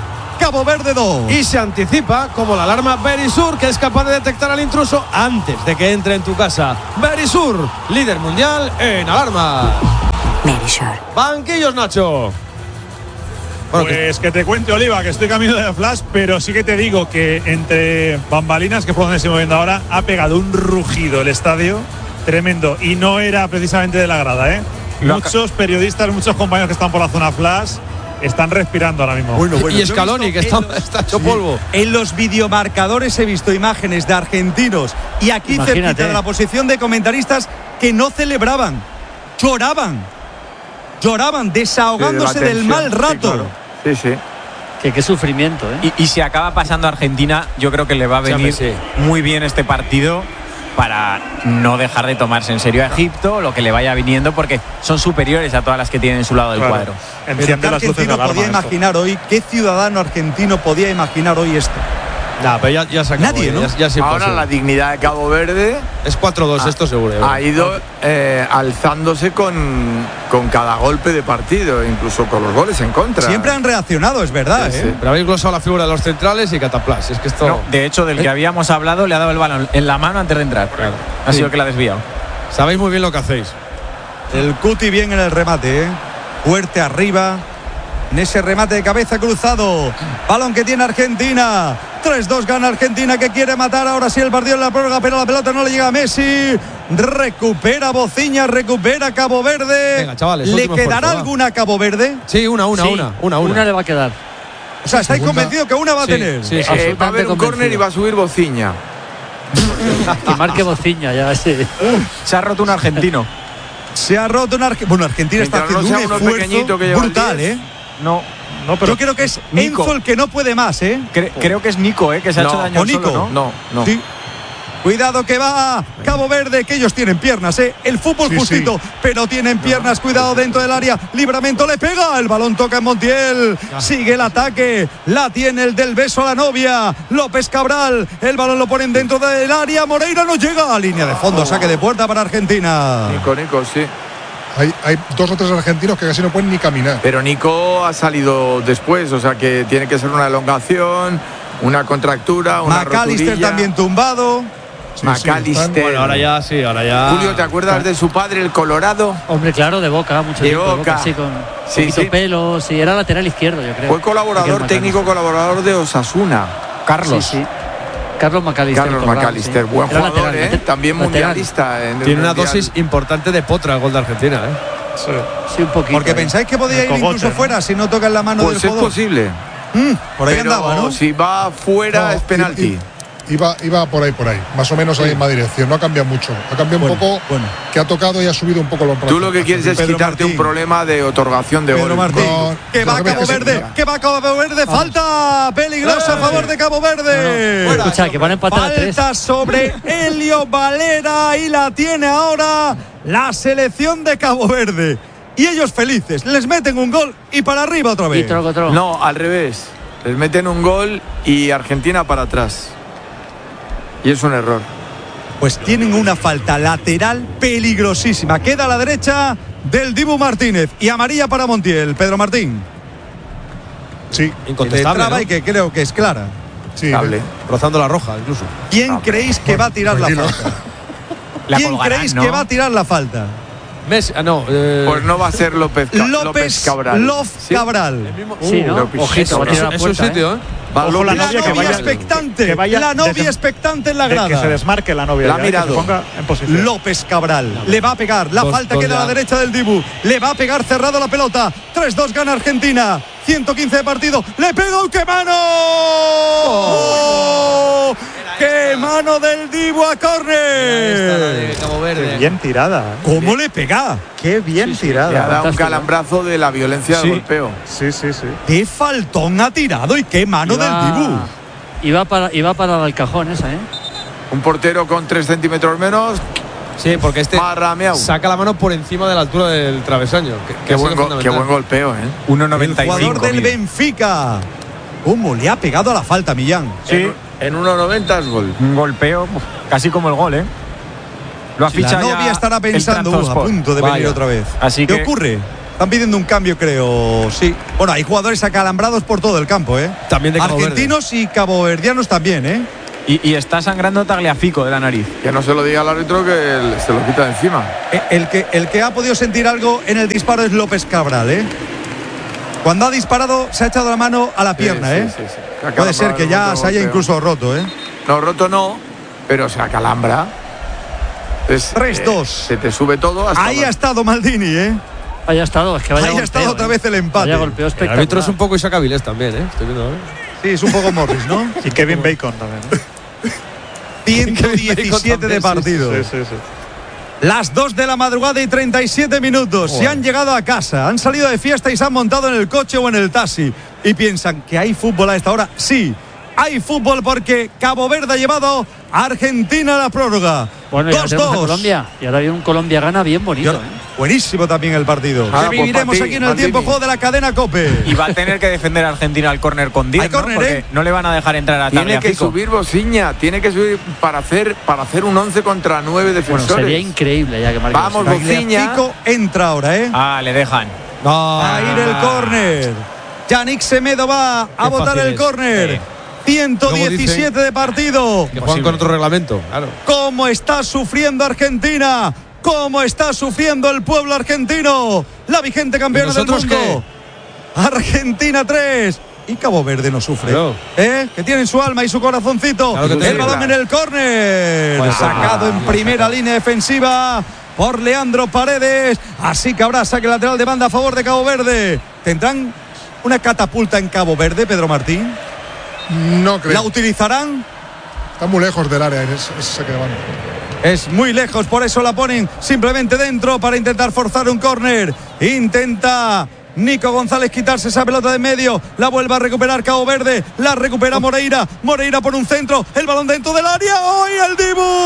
B: Cabo Verde dos.
C: Y se anticipa como la alarma Verisur, que es capaz de detectar al intruso antes de que entre en tu casa. Verisur, líder mundial en alarmas.
J: Verisur.
C: Banquillos, Nacho.
H: Bueno, pues que... que te cuente, Oliva, que estoy camino de Flash, pero sí que te digo que entre bambalinas, que es por donde estoy moviendo ahora, ha pegado un rugido el estadio tremendo y no era precisamente de la grada, ¿eh?
F: Lo
H: Muchos periodistas, muchos compañeros que están por la zona Flash están respirando ahora mismo.
B: Bueno, bueno,
C: y Scaloni, que está,
B: los,
C: está hecho polvo.
B: En los videomarcadores he visto imágenes de argentinos y aquí
D: Imagínate.
B: cerquita de la posición de comentaristas que no celebraban, lloraban, lloraban, desahogándose
A: Sí, de la
B: del mal
A: tensión,
B: rato.
A: Sí, claro. Sí, sí.
D: Que qué sufrimiento, ¿eh?
F: Y, y si acaba pasando a Argentina, yo creo que le va a venir
C: Sí,
F: muy bien este partido para no dejar de tomarse en serio a Egipto, lo que le vaya viniendo, porque son superiores a todas las que tienen en su lado del
H: Claro.
F: cuadro.
B: Pero
H: Enciende
B: ¿qué
H: las luces de
B: argentino
H: alarma
B: podía
H: esto.
B: imaginar hoy? ¿Qué ciudadano argentino podía imaginar hoy esto?
C: Nah, pero ya, ya se acabó.
B: Nadie,
C: ya,
B: ¿no?
C: ya, ya es
A: Ahora
C: imposible.
A: la dignidad de Cabo Verde
C: Es cuatro dos,
A: ha-
C: esto seguro.
A: ha ido eh, alzándose con, con cada golpe de partido, incluso con los goles en contra.
B: Siempre han reaccionado, es verdad,
A: Sí,
B: ¿eh?
A: sí.
C: Pero habéis glosado la figura de los centrales y Cataplas. Es que esto.
F: No, de hecho, del que habíamos hablado, le ha dado el balón en la mano antes de entrar.
C: Claro.
F: Ha
C: Sí.
F: sido el que la ha desviado.
C: Sabéis muy bien lo que hacéis.
B: El Cuti bien en el remate, ¿eh? Fuerte arriba. En ese remate de cabeza cruzado. Balón que tiene Argentina. tres dos gana Argentina, que quiere matar ahora sí el partido en la prórroga, pero la pelota no le llega a Messi. Recupera Bociña, recupera Cabo Verde.
C: Venga, chavales,
B: ¿Le
C: último
B: quedará
C: esfuerzo, va.
B: alguna a Cabo Verde?
C: Sí, una, una,
D: Sí,
C: una, una, una.
D: Una le va a quedar.
B: O sea, ¿estáis
C: Segunda.
B: convencidos que una va a
C: Sí,
B: tener?
C: sí, sí.
A: Eh, va a haber
D: absolutamente
A: un córner y
D: convencido.
A: va a subir Bociña.
D: Que marque Bociña, ya sí.
F: Se ha roto un argentino.
B: Se ha roto una Argentina. Bueno, Argentina está
A: Mientras no
B: haciendo
A: sea
B: un
A: uno
B: esfuerzo
A: pequeñito que lleva el
B: brutal,
A: diez.
B: ¿eh?
F: No,
H: No, pero
B: Yo creo que es
F: Nico.
B: Enzo el que no puede más, ¿eh?
F: cre- creo que es Nico, ¿eh? Que se ha
A: No,
F: hecho daño
B: o
F: al
B: Nico.
F: solo, ¿no?
A: No, no.
B: Sí. Cuidado que va Cabo Verde, que ellos tienen piernas, ¿eh? El fútbol
E: Sí,
B: justito, pero tienen piernas. Cuidado dentro del área. Libramento le pega. El balón toca en Montiel. Sigue el ataque. La tiene el del beso a la novia. López Cabral. El balón lo ponen dentro del área. Moreira no llega a línea de fondo. Saque de puerta para Argentina.
A: Nico, Nico, sí.
E: Hay, hay dos o tres argentinos que casi no pueden ni caminar.
A: Pero Nico ha salido después, o sea que tiene que ser una elongación, una contractura, una
B: McAllister
A: rotulilla.
B: también tumbado.
E: Sí,
A: McAllister.
E: sí,
C: Bueno, ahora ya sí, ahora ya.
A: Julio, ¿te acuerdas de su padre, el Colorado?
D: Hombre, claro, de Boca, mucho
A: De
D: tiempo. de
A: Boca.
D: sí, con
A: Sí,
D: poquito
A: sí.
D: pelo. Sí, era lateral izquierdo, yo creo.
A: Fue colaborador,
D: Aquel
A: técnico
D: McAllister.
A: colaborador de Osasuna.
F: Carlos.
D: Sí, sí. Carlos McAllister.
A: Carlos
D: Colorado,
A: McAllister,
D: sí.
A: buen
D: Era
A: jugador,
D: lateral,
A: ¿eh?
D: lateral.
A: También
D: Lateral.
A: mundialista. En el
C: Tiene una
A: mundial.
C: dosis importante de potra el gol de Argentina, ¿eh?
H: sí.
D: Sí, un poquito.
B: Porque
D: ¿eh?
B: pensáis que podía
H: El
B: ir
H: cogote,
B: incluso
H: ¿no?
B: fuera si no toca en la mano
A: Pues
B: del
A: es
B: jugador.
A: posible.
B: Mm, por ahí
A: Pero
B: andaba, ¿no?
A: si va fuera
E: No,
A: es penalti.
E: i- i- Iba, iba por ahí, por ahí. Más o menos a la misma dirección. No ha cambiado mucho. Ha cambiado
B: Bueno,
E: un poco.
B: bueno.
E: Que ha tocado y ha subido un poco los brazos.
A: Tú lo que quieres es
B: Pedro
A: quitarte
B: Martín.
A: un problema de otorgación de
B: Pedro
A: gol.
B: Martín,
E: No,
B: que va
E: lo que
B: Cabo
E: ves que sí,
B: Verde,
E: ya.
B: que va Cabo Verde, falta peligrosa a favor de Cabo Verde.
D: Fuera. Escucha, que van a empatar a tres.
B: Falta sobre Helio Valera y la tiene ahora la selección de Cabo Verde. Y ellos felices, les meten un gol y para arriba otra
D: Y
B: vez.
D: troco, troco.
A: No, al revés. Les meten un gol y Argentina para atrás. Y es un error.
B: Pues tienen una falta lateral peligrosísima. Queda a la derecha del Dibu Martínez y amarilla para Montiel. Pedro Martín.
E: Sí,
B: Que le
C: Incontestable,
B: traba
C: ¿no?
B: y que creo que es clara.
E: sí.
A: Cable.
C: Rozando la roja, incluso.
B: ¿Quién creéis que va a tirar la
E: tranquilo.
B: falta?
F: La
B: ¿Quién
F: colgarán,
B: creéis
F: ¿no?
B: que va a tirar la falta?
C: Messi, ah, no. Eh,
A: Pues no va a ser López, Ca-
B: López,
A: López Cabral.
B: Lof
A: ¿Sí?
B: Cabral.
D: Sí, ¿no?
A: López.
D: Ojito, va a
C: es,
D: tirar la
C: es un
D: puerta, ¿eh?
C: sitio, ¿eh?
A: Va
H: Ojo, la
B: La
H: novia
B: novia,
H: que vaya-
B: expectante.
H: que vaya
B: la novia
H: desde-
B: expectante en la
H: De
B: grada.
H: que se desmarque la novia.
A: La ha
H: ya, que se
A: mirado.
H: ponga en posición.
B: López Cabral le va a pegar. La
C: Dos-
B: falta
C: dos
B: queda a la
C: ya.
B: derecha del Dibu. Le va a pegar cerrado la pelota. tres dos gana Argentina. ciento quince de partido. Le pega un que mano. ¡Oh! ¡Qué mano del Dibu a
C: Esta, la de
B: córner!
C: Cabo
H: Qué
C: Verde.
H: bien tirada. ¿eh?
B: ¿Cómo le pega?
H: Qué bien
A: Le ha
H: tirada.
A: dado un
D: Fantástico.
A: calambrazo de la violencia
H: Sí.
A: del golpeo.
H: Sí, sí, sí.
B: ¡Qué faltón ha tirado y qué mano del Dibu!
D: Iba para, iba para el cajón esa, ¿eh?
A: Un portero con tres centímetros menos.
C: Sí, porque este
A: Marrameau.
C: saca la mano por encima de la altura del travesaño. Que, que
A: Qué
C: ha
A: buen,
C: sido
A: go- qué
C: fundamental.
A: buen golpeo, ¿eh?
F: uno
B: El
F: noventa y cinco.
B: jugador del
F: mide.
B: Benfica. ¿Cómo le ha pegado a la falta, Millán?
F: Sí,
A: En uno noventa es gol.
F: un golpeo uf, casi como el gol, ¿eh? Lo ha
B: La
F: fichado ya
B: novia estará
F: el
B: pensando, "Uh, a
F: Trabzonspor".
B: punto de venir
C: Vaya.
B: otra vez.
F: Así
B: ¿Qué
F: que
B: ocurre? Están pidiendo un cambio, creo. Sí. Bueno, hay jugadores acalambrados por todo el campo, ¿eh?
C: También de Cabo
B: argentinos
C: Verde.
B: Y caboverdianos también, ¿eh?
F: Y, y está sangrando Tagliafico de la nariz.
A: Que no se lo diga al árbitro que se lo quita de encima.
B: El que, el que ha podido sentir algo en el disparo es López Cabral, ¿eh? Cuando ha disparado se ha echado la mano a la pierna,
A: sí,
B: ¿eh?
A: Sí, sí, sí.
B: Puede ser que ya se haya incluso roto, ¿eh?
A: No, roto no, pero se acalambra.
B: tres dos.
A: Eh, se te sube todo hasta
B: Ahí
A: la...
B: ha estado Maldini, ¿eh?
D: Ahí ha estado, es que vaya
B: Ahí ha
D: golpeo,
B: estado otra
D: ¿eh?
B: vez el empate.
D: Vaya golpeo
C: El
D: espectacular.
C: árbitro es un poco Isaac Avilés también, ¿eh? Estoy viendo ahora.
B: Sí, es un poco Morris, ¿no?
G: Y Kevin Bacon también, ¿no?
B: ciento diecisiete de partido.
G: Sí, sí, sí.
B: Las dos de la madrugada y treinta y siete minutos.
C: Joder.
B: Se han llegado a casa, han salido de fiesta y se han montado en el coche o en el taxi. Y piensan que hay fútbol a esta hora. Sí, hay fútbol porque Cabo Verde ha llevado a Argentina a la prórroga.
D: Bueno, y ahora
B: dos
D: tenemos a
B: dos.
D: Colombia. Y ahora hay un Colombia-Gana bien bonito, ¿eh?
B: Buenísimo también el partido.
A: Ah,
B: que
A: pues
B: viviremos
A: para ti,
B: aquí en el
A: Maldini.
B: tiempo juego de la cadena COPE.
F: Y va a tener que defender a Argentina al córner con diez,
B: Hay
F: ¿no?
B: córner,
F: Porque
B: ¿eh?
F: no le van a dejar entrar a
A: Tiene que
F: Tagliafico.
A: subir Bociña, tiene que subir para hacer, para hacer un once contra nueve
D: Bueno,
A: defensores.
D: sería increíble ya que marque
A: Vamos,
D: Bociña.
A: Bociña.
B: Tagliafico entra ahora, ¿eh?
F: Ah, le dejan.
B: Va a ir el córner. Yannick Semedo va a
C: Qué
B: botar
C: fácil
B: el
C: es.
B: córner.
C: Sí.
B: ciento diecisiete de partido.
C: Que juegan con otro reglamento, claro.
B: ¿Cómo está sufriendo Argentina? ¿Cómo está sufriendo el pueblo argentino? La vigente campeona
C: ¿Y
B: del
C: nosotros
B: mundo. Argentina tres. Y Cabo Verde no sufre.
C: Claro.
B: ¿Eh? Que tienen su alma y su corazoncito.
C: Claro que
B: el
C: tiene.
B: balón en el córner.
F: Pues,
B: Sacado
F: ah,
B: en primera línea defensiva por Leandro Paredes. Así que habrá saque lateral de banda a favor de Cabo Verde. ¿Tendrán una catapulta en Cabo Verde, Pedro Martín?
E: No creo.
B: ¿La utilizarán?
E: Está muy lejos del área ese, ese saque de banda.
B: Es muy lejos, por eso la ponen simplemente dentro para intentar forzar un córner. Intenta Nico González quitarse esa pelota de medio. La vuelve a recuperar Cabo Verde. La recupera Moreira. Moreira por un centro. El balón dentro del área. ¡Hoy el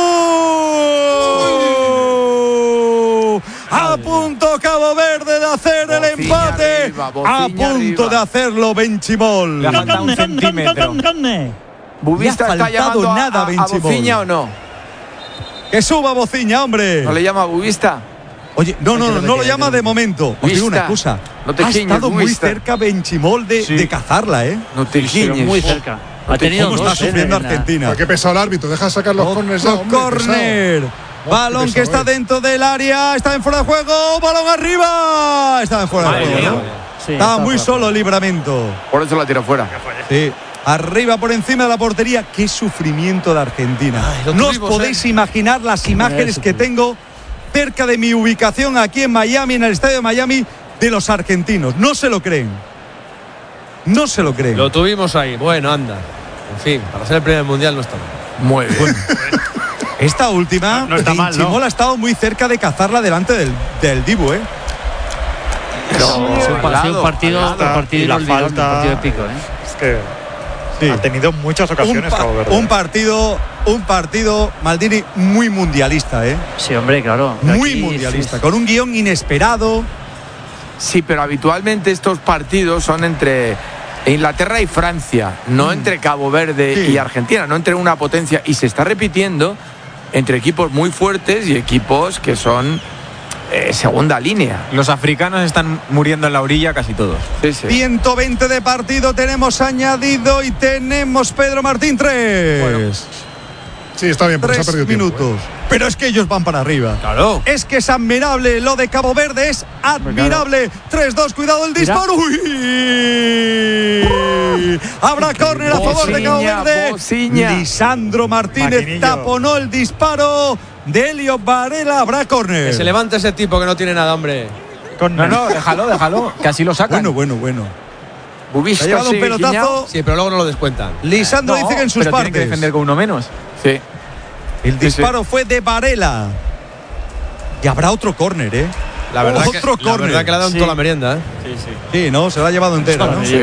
B: Dibu! A punto Cabo Verde de hacer el
A: Bociña
B: empate.
A: arriba,
B: A
A: Bociña
B: punto
A: arriba.
B: de hacerlo Benchimol.
F: Le ha faltado un centímetro.
A: ¿Bubista
B: Le ha
A: está
B: faltado
A: llamando a-
B: nada,
A: a, a
B: Benchimol.
A: Bociña o no?
B: Que suba Bociña, hombre.
A: ¿No le llama Bubista?
B: Oye, no, no,
A: Ay,
B: no,
A: que
B: no
A: lo
B: lo
A: que
B: llama
A: quiere,
B: de momento. Os digo
A: Buista.
B: una cosa.
A: No te
B: ha
A: giñes,
B: estado muy
A: Buista.
B: cerca Benchimol de,
A: Sí.
B: de cazarla, ¿eh?
A: No te
D: Pero
A: giñes.
D: muy cerca.
A: No
D: Ha
A: te-
D: tenido
B: ¿Cómo
D: dos,
B: está
D: ¿eh?
B: sufriendo
D: En la-
B: Argentina?
E: ¿Qué pesado el árbitro? Deja sacar los córneres ya,
B: Otro
E: hombre,
B: córner.
E: pesado.
B: Balón
E: Qué
B: que está
E: pesado, eh.
B: dentro del área. Está en fuera de juego. Balón arriba. Está en fuera de
F: Madre
B: juego,
F: mía.
B: ¿no?
D: Sí,
B: Está
D: está
B: muy
D: fuera.
B: solo Libramento.
A: Por eso la tira fuera.
B: Sí. Arriba por encima de la portería. Qué sufrimiento de Argentina.
C: lo
B: No os
C: tuvimos,
B: podéis
C: ¿eh?
B: imaginar las imágenes que tengo cerca de mi ubicación aquí en Miami, en el estadio de Miami, de los argentinos. No se lo creen. No se lo creen.
C: Lo tuvimos ahí. Bueno, anda. En fin, para ser el primer mundial no está mal.
A: Muy bien.
B: Esta última,
G: No- no está mal, ¿no?
B: Benchimol ha estado muy cerca de cazarla delante del, del Dibu, ¿eh?
A: Pero,
D: Ha sido un- ha sido un
A: al
D: partido,
A: lado.
D: un partido
G: Y la
D: inolvidable, un
G: falta-
D: partido épico, ¿eh?
G: Es que
B: Sí.
G: ha tenido muchas
B: Un,
G: ocasiones
B: pa-
G: Cabo Verde.
B: un partido, un partido, Maldini, muy mundialista, ¿eh?
D: Sí, hombre, claro.
B: Muy
D: Aquí,
B: mundialista,
D: sí,
B: con un guión inesperado.
A: Sí, pero habitualmente estos partidos son entre Inglaterra y Francia, no entre Cabo Verde
B: Sí.
A: y Argentina, no entre una potencia. Y se está repitiendo entre equipos muy fuertes y equipos que son eh, segunda línea.
F: Los africanos están muriendo en la orilla casi todos.
A: Sí, sí.
B: ciento veinte de partido tenemos añadido y tenemos Pedro Martín tres.
E: Sí, está bien, porque se ha
B: Tres
E: perdido tiempo,
B: minutos.
E: ¿eh?
B: Pero es que ellos van para arriba.
C: Claro.
B: Es que es admirable lo de Cabo Verde, es admirable. tres dos, cuidado el
D: Mira.
B: disparo. Uy. Habrá córner a favor de Cabo
A: Bociña,
B: Verde.
A: Bociña.
B: Lisandro Martínez
G: Maquinillo.
B: taponó el disparo de Elio Varela. Habrá córner.
C: Que se levante ese tipo que no tiene nada, hombre.
G: Con-
F: No, no, déjalo, déjalo, que así lo sacan.
B: Bueno, bueno, bueno.
A: Bubista
B: Ha llevado un
A: sigue
B: pelotazo.
A: guiñado.
C: Sí, pero luego no lo descuentan.
B: Lisandro
F: No,
B: dice que en sus
F: pero tienen que
B: partes.
F: defender con uno menos.
A: Sí.
B: El disparo fue de Varela. Y habrá otro córner, ¿eh?
C: La verdad,
B: Otro
C: que, la
B: córner.
C: verdad que le ha dado en
D: Sí.
C: toda la merienda, ¿eh?
D: Sí, sí.
B: Sí, ¿no? Se lo ha llevado entera, ¿no?
A: Sí.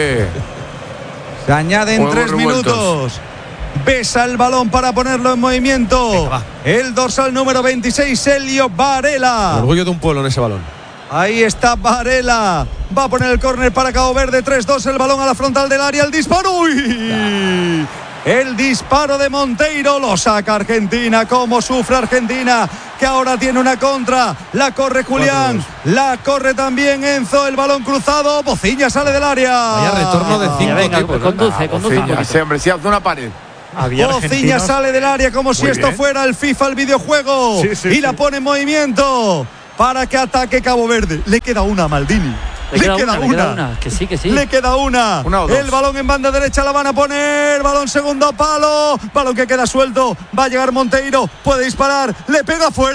B: Se añaden
A: Juegos
B: tres
A: revueltos.
B: minutos. Besa el balón para ponerlo en movimiento.
C: Venga, va.
B: El dorsal número veintiséis, Elio Varela.
C: Orgullo de un pueblo en ese balón.
B: Ahí está Varela. Va a poner el córner para Cabo Verde. tres dos, el balón a la frontal del área. El disparo. ¡Uy! El disparo de Monteiro lo saca Argentina. Cómo sufre Argentina. que ahora tiene una contra. La corre Julián, la corre también Enzo. El balón cruzado. Bociña sale del área.
C: Vaya retorno de cinco
D: venga,
C: tipos.
D: conduce, conduce.
A: Bociña, ese hombre, si hace una pared.
G: Había
B: Bociña
G: argentinos-
B: sale del área como si
H: Muy
B: esto
H: bien.
B: fuera el FIFA, el videojuego.
G: Sí, sí,
B: y
G: sí.
B: la pone en movimiento para que ataque Cabo Verde. Le queda una a Maldini.
D: Le queda una, le queda una. Que sí, que sí.
B: Le queda una.
A: Una o dos.
B: El balón en banda derecha la van a poner. Balón segundo palo. Balón que queda suelto. Va a llegar Monteiro. Puede disparar. Le pega fuera.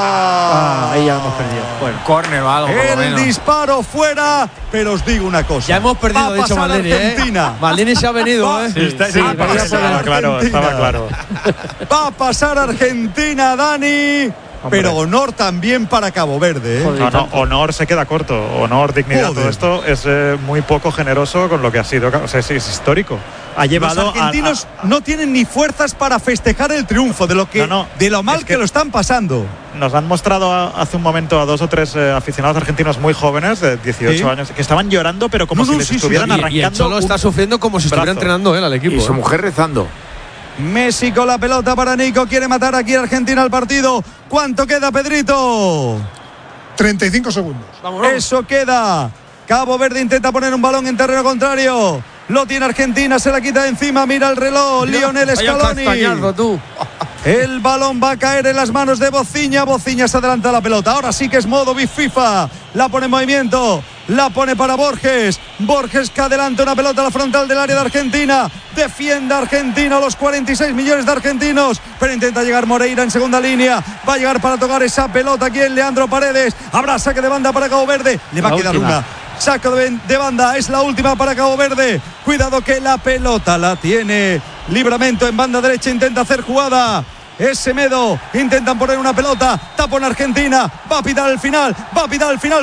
D: Ah, ahí ya hemos perdido. Bueno,
F: Córner o algo, por lo
B: El
F: menos.
B: disparo fuera. Pero os digo una cosa.
C: Ya hemos perdido,
B: Va a
C: ha dicho
B: pasar
C: Maldini, ¿eh?
B: Argentina.
C: Maldini se ha venido, ¿eh?
G: Sí, está- sí,
B: Va a
G: pero ya
B: pasar
G: estaba claro,
B: Argentina.
G: estaba claro.
B: Va a pasar Argentina, Dani. Pero honor también para Cabo Verde, ¿eh?
D: Joder.
G: No, no, honor se queda corto. Honor, dignidad,
B: Joder.
G: todo esto es eh, muy poco generoso con lo que ha sido. O sea, sí, es histórico. Ha
B: Los
G: llevado a-
B: argentinos
G: a-
B: no tienen ni fuerzas para festejar el triunfo de lo que
G: No, no,
B: de lo mal
G: es
B: que,
G: que-
B: lo están pasando.
G: Nos han mostrado a- hace un momento a dos o tres eh, aficionados argentinos muy jóvenes, de dieciocho
B: Sí.
G: años, que estaban llorando, pero como
B: No,
G: si
B: no,
G: les
B: sí, sí,
G: estuvieran
B: sí.
C: Y, y el
G: arrancando.
C: Cholo
G: un
C: está sufriendo como si estuviera
G: brazo.
C: entrenando él al equipo.
A: Y su
C: ¿eh?
A: mujer rezando.
B: Messi con la pelota para Nico, quiere matar aquí a Argentina al partido. ¿Cuánto queda, Pedrito?
E: treinta y cinco segundos.
B: Eso queda. Cabo Verde intenta poner un balón en terreno contrario. Lo tiene Argentina, se la quita de encima, mira el reloj, Lionel
C: Vaya
B: Scaloni.
C: castañazo, tú.
B: El balón va a caer en las manos de Bociña. Bociña se adelanta la pelota. Ahora sí que es modo Big FIFA. La pone en movimiento. La pone para Borges. Borges que adelanta una pelota a la frontal del área de Argentina. Defiende a Argentina a los cuarenta y seis millones de argentinos. Pero intenta llegar Moreira en segunda línea. Va a llegar para tocar esa pelota aquí en Leandro Paredes. Habrá saque de banda para Cabo Verde. Le va
D: La
B: a quedar
D: última.
B: una. Saco de, de banda, es la última para Cabo Verde. Cuidado que la pelota la tiene Libramento en banda derecha, intenta hacer jugada. Es Semedo, intentan poner una pelota, tapa en Argentina, va a pitar el final, va a pitar el final,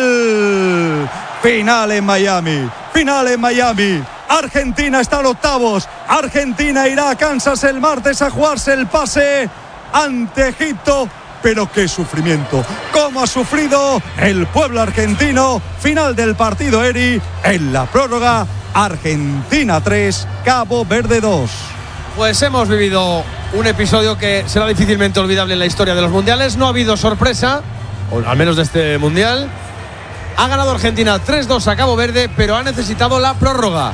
B: final. Final en Miami, final en Miami. Argentina está en octavos. Argentina irá a Kansas el martes a jugarse el pase ante Egipto. Pero qué sufrimiento, cómo ha sufrido el pueblo argentino. Final del partido, Eri, en la prórroga. Argentina tres, Cabo Verde dos.
C: Pues hemos vivido un episodio que será difícilmente olvidable en la historia de los mundiales. No ha habido sorpresa, o al menos de este mundial. Ha ganado Argentina tres dos a Cabo Verde, pero ha necesitado la prórroga.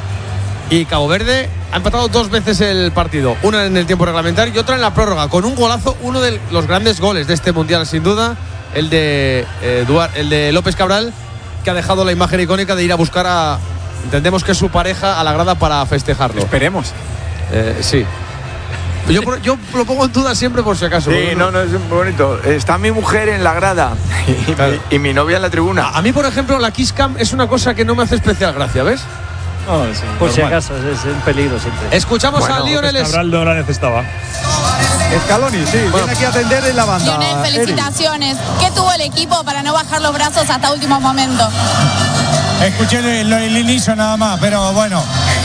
C: Y Cabo Verde ha empatado dos veces el partido, una en el tiempo reglamentario y otra en la prórroga, con un golazo, uno de los grandes goles de este mundial, sin duda, el de, eh, Duar, el de López Cabral, que ha dejado la imagen icónica de ir a buscar a, entendemos que es su pareja, a la grada para festejarlo.
F: Esperemos.
C: Eh, sí. Yo, yo lo pongo en duda siempre por si acaso.
A: Sí, no, no, es muy bonito. Está mi mujer en la grada y,
C: Claro.
A: mi, y mi novia en la tribuna.
C: A mí, por ejemplo, la Kiss Cam es una cosa que no me hace especial gracia, ¿ves?
H: No, sí,
D: por si
H: normal.
D: acaso, es, es un peligro siempre.
C: Escuchamos
A: Bueno,
C: a Lionel
H: López Cabral no la necesitaba.
B: Scaloni, sí, viene aquí a atender en la banda.
K: Lionel,
B: Eri.
K: felicitaciones. ¿Qué tuvo el equipo para no bajar los brazos hasta último momento?
O: Escuché el, el inicio nada más, pero bueno,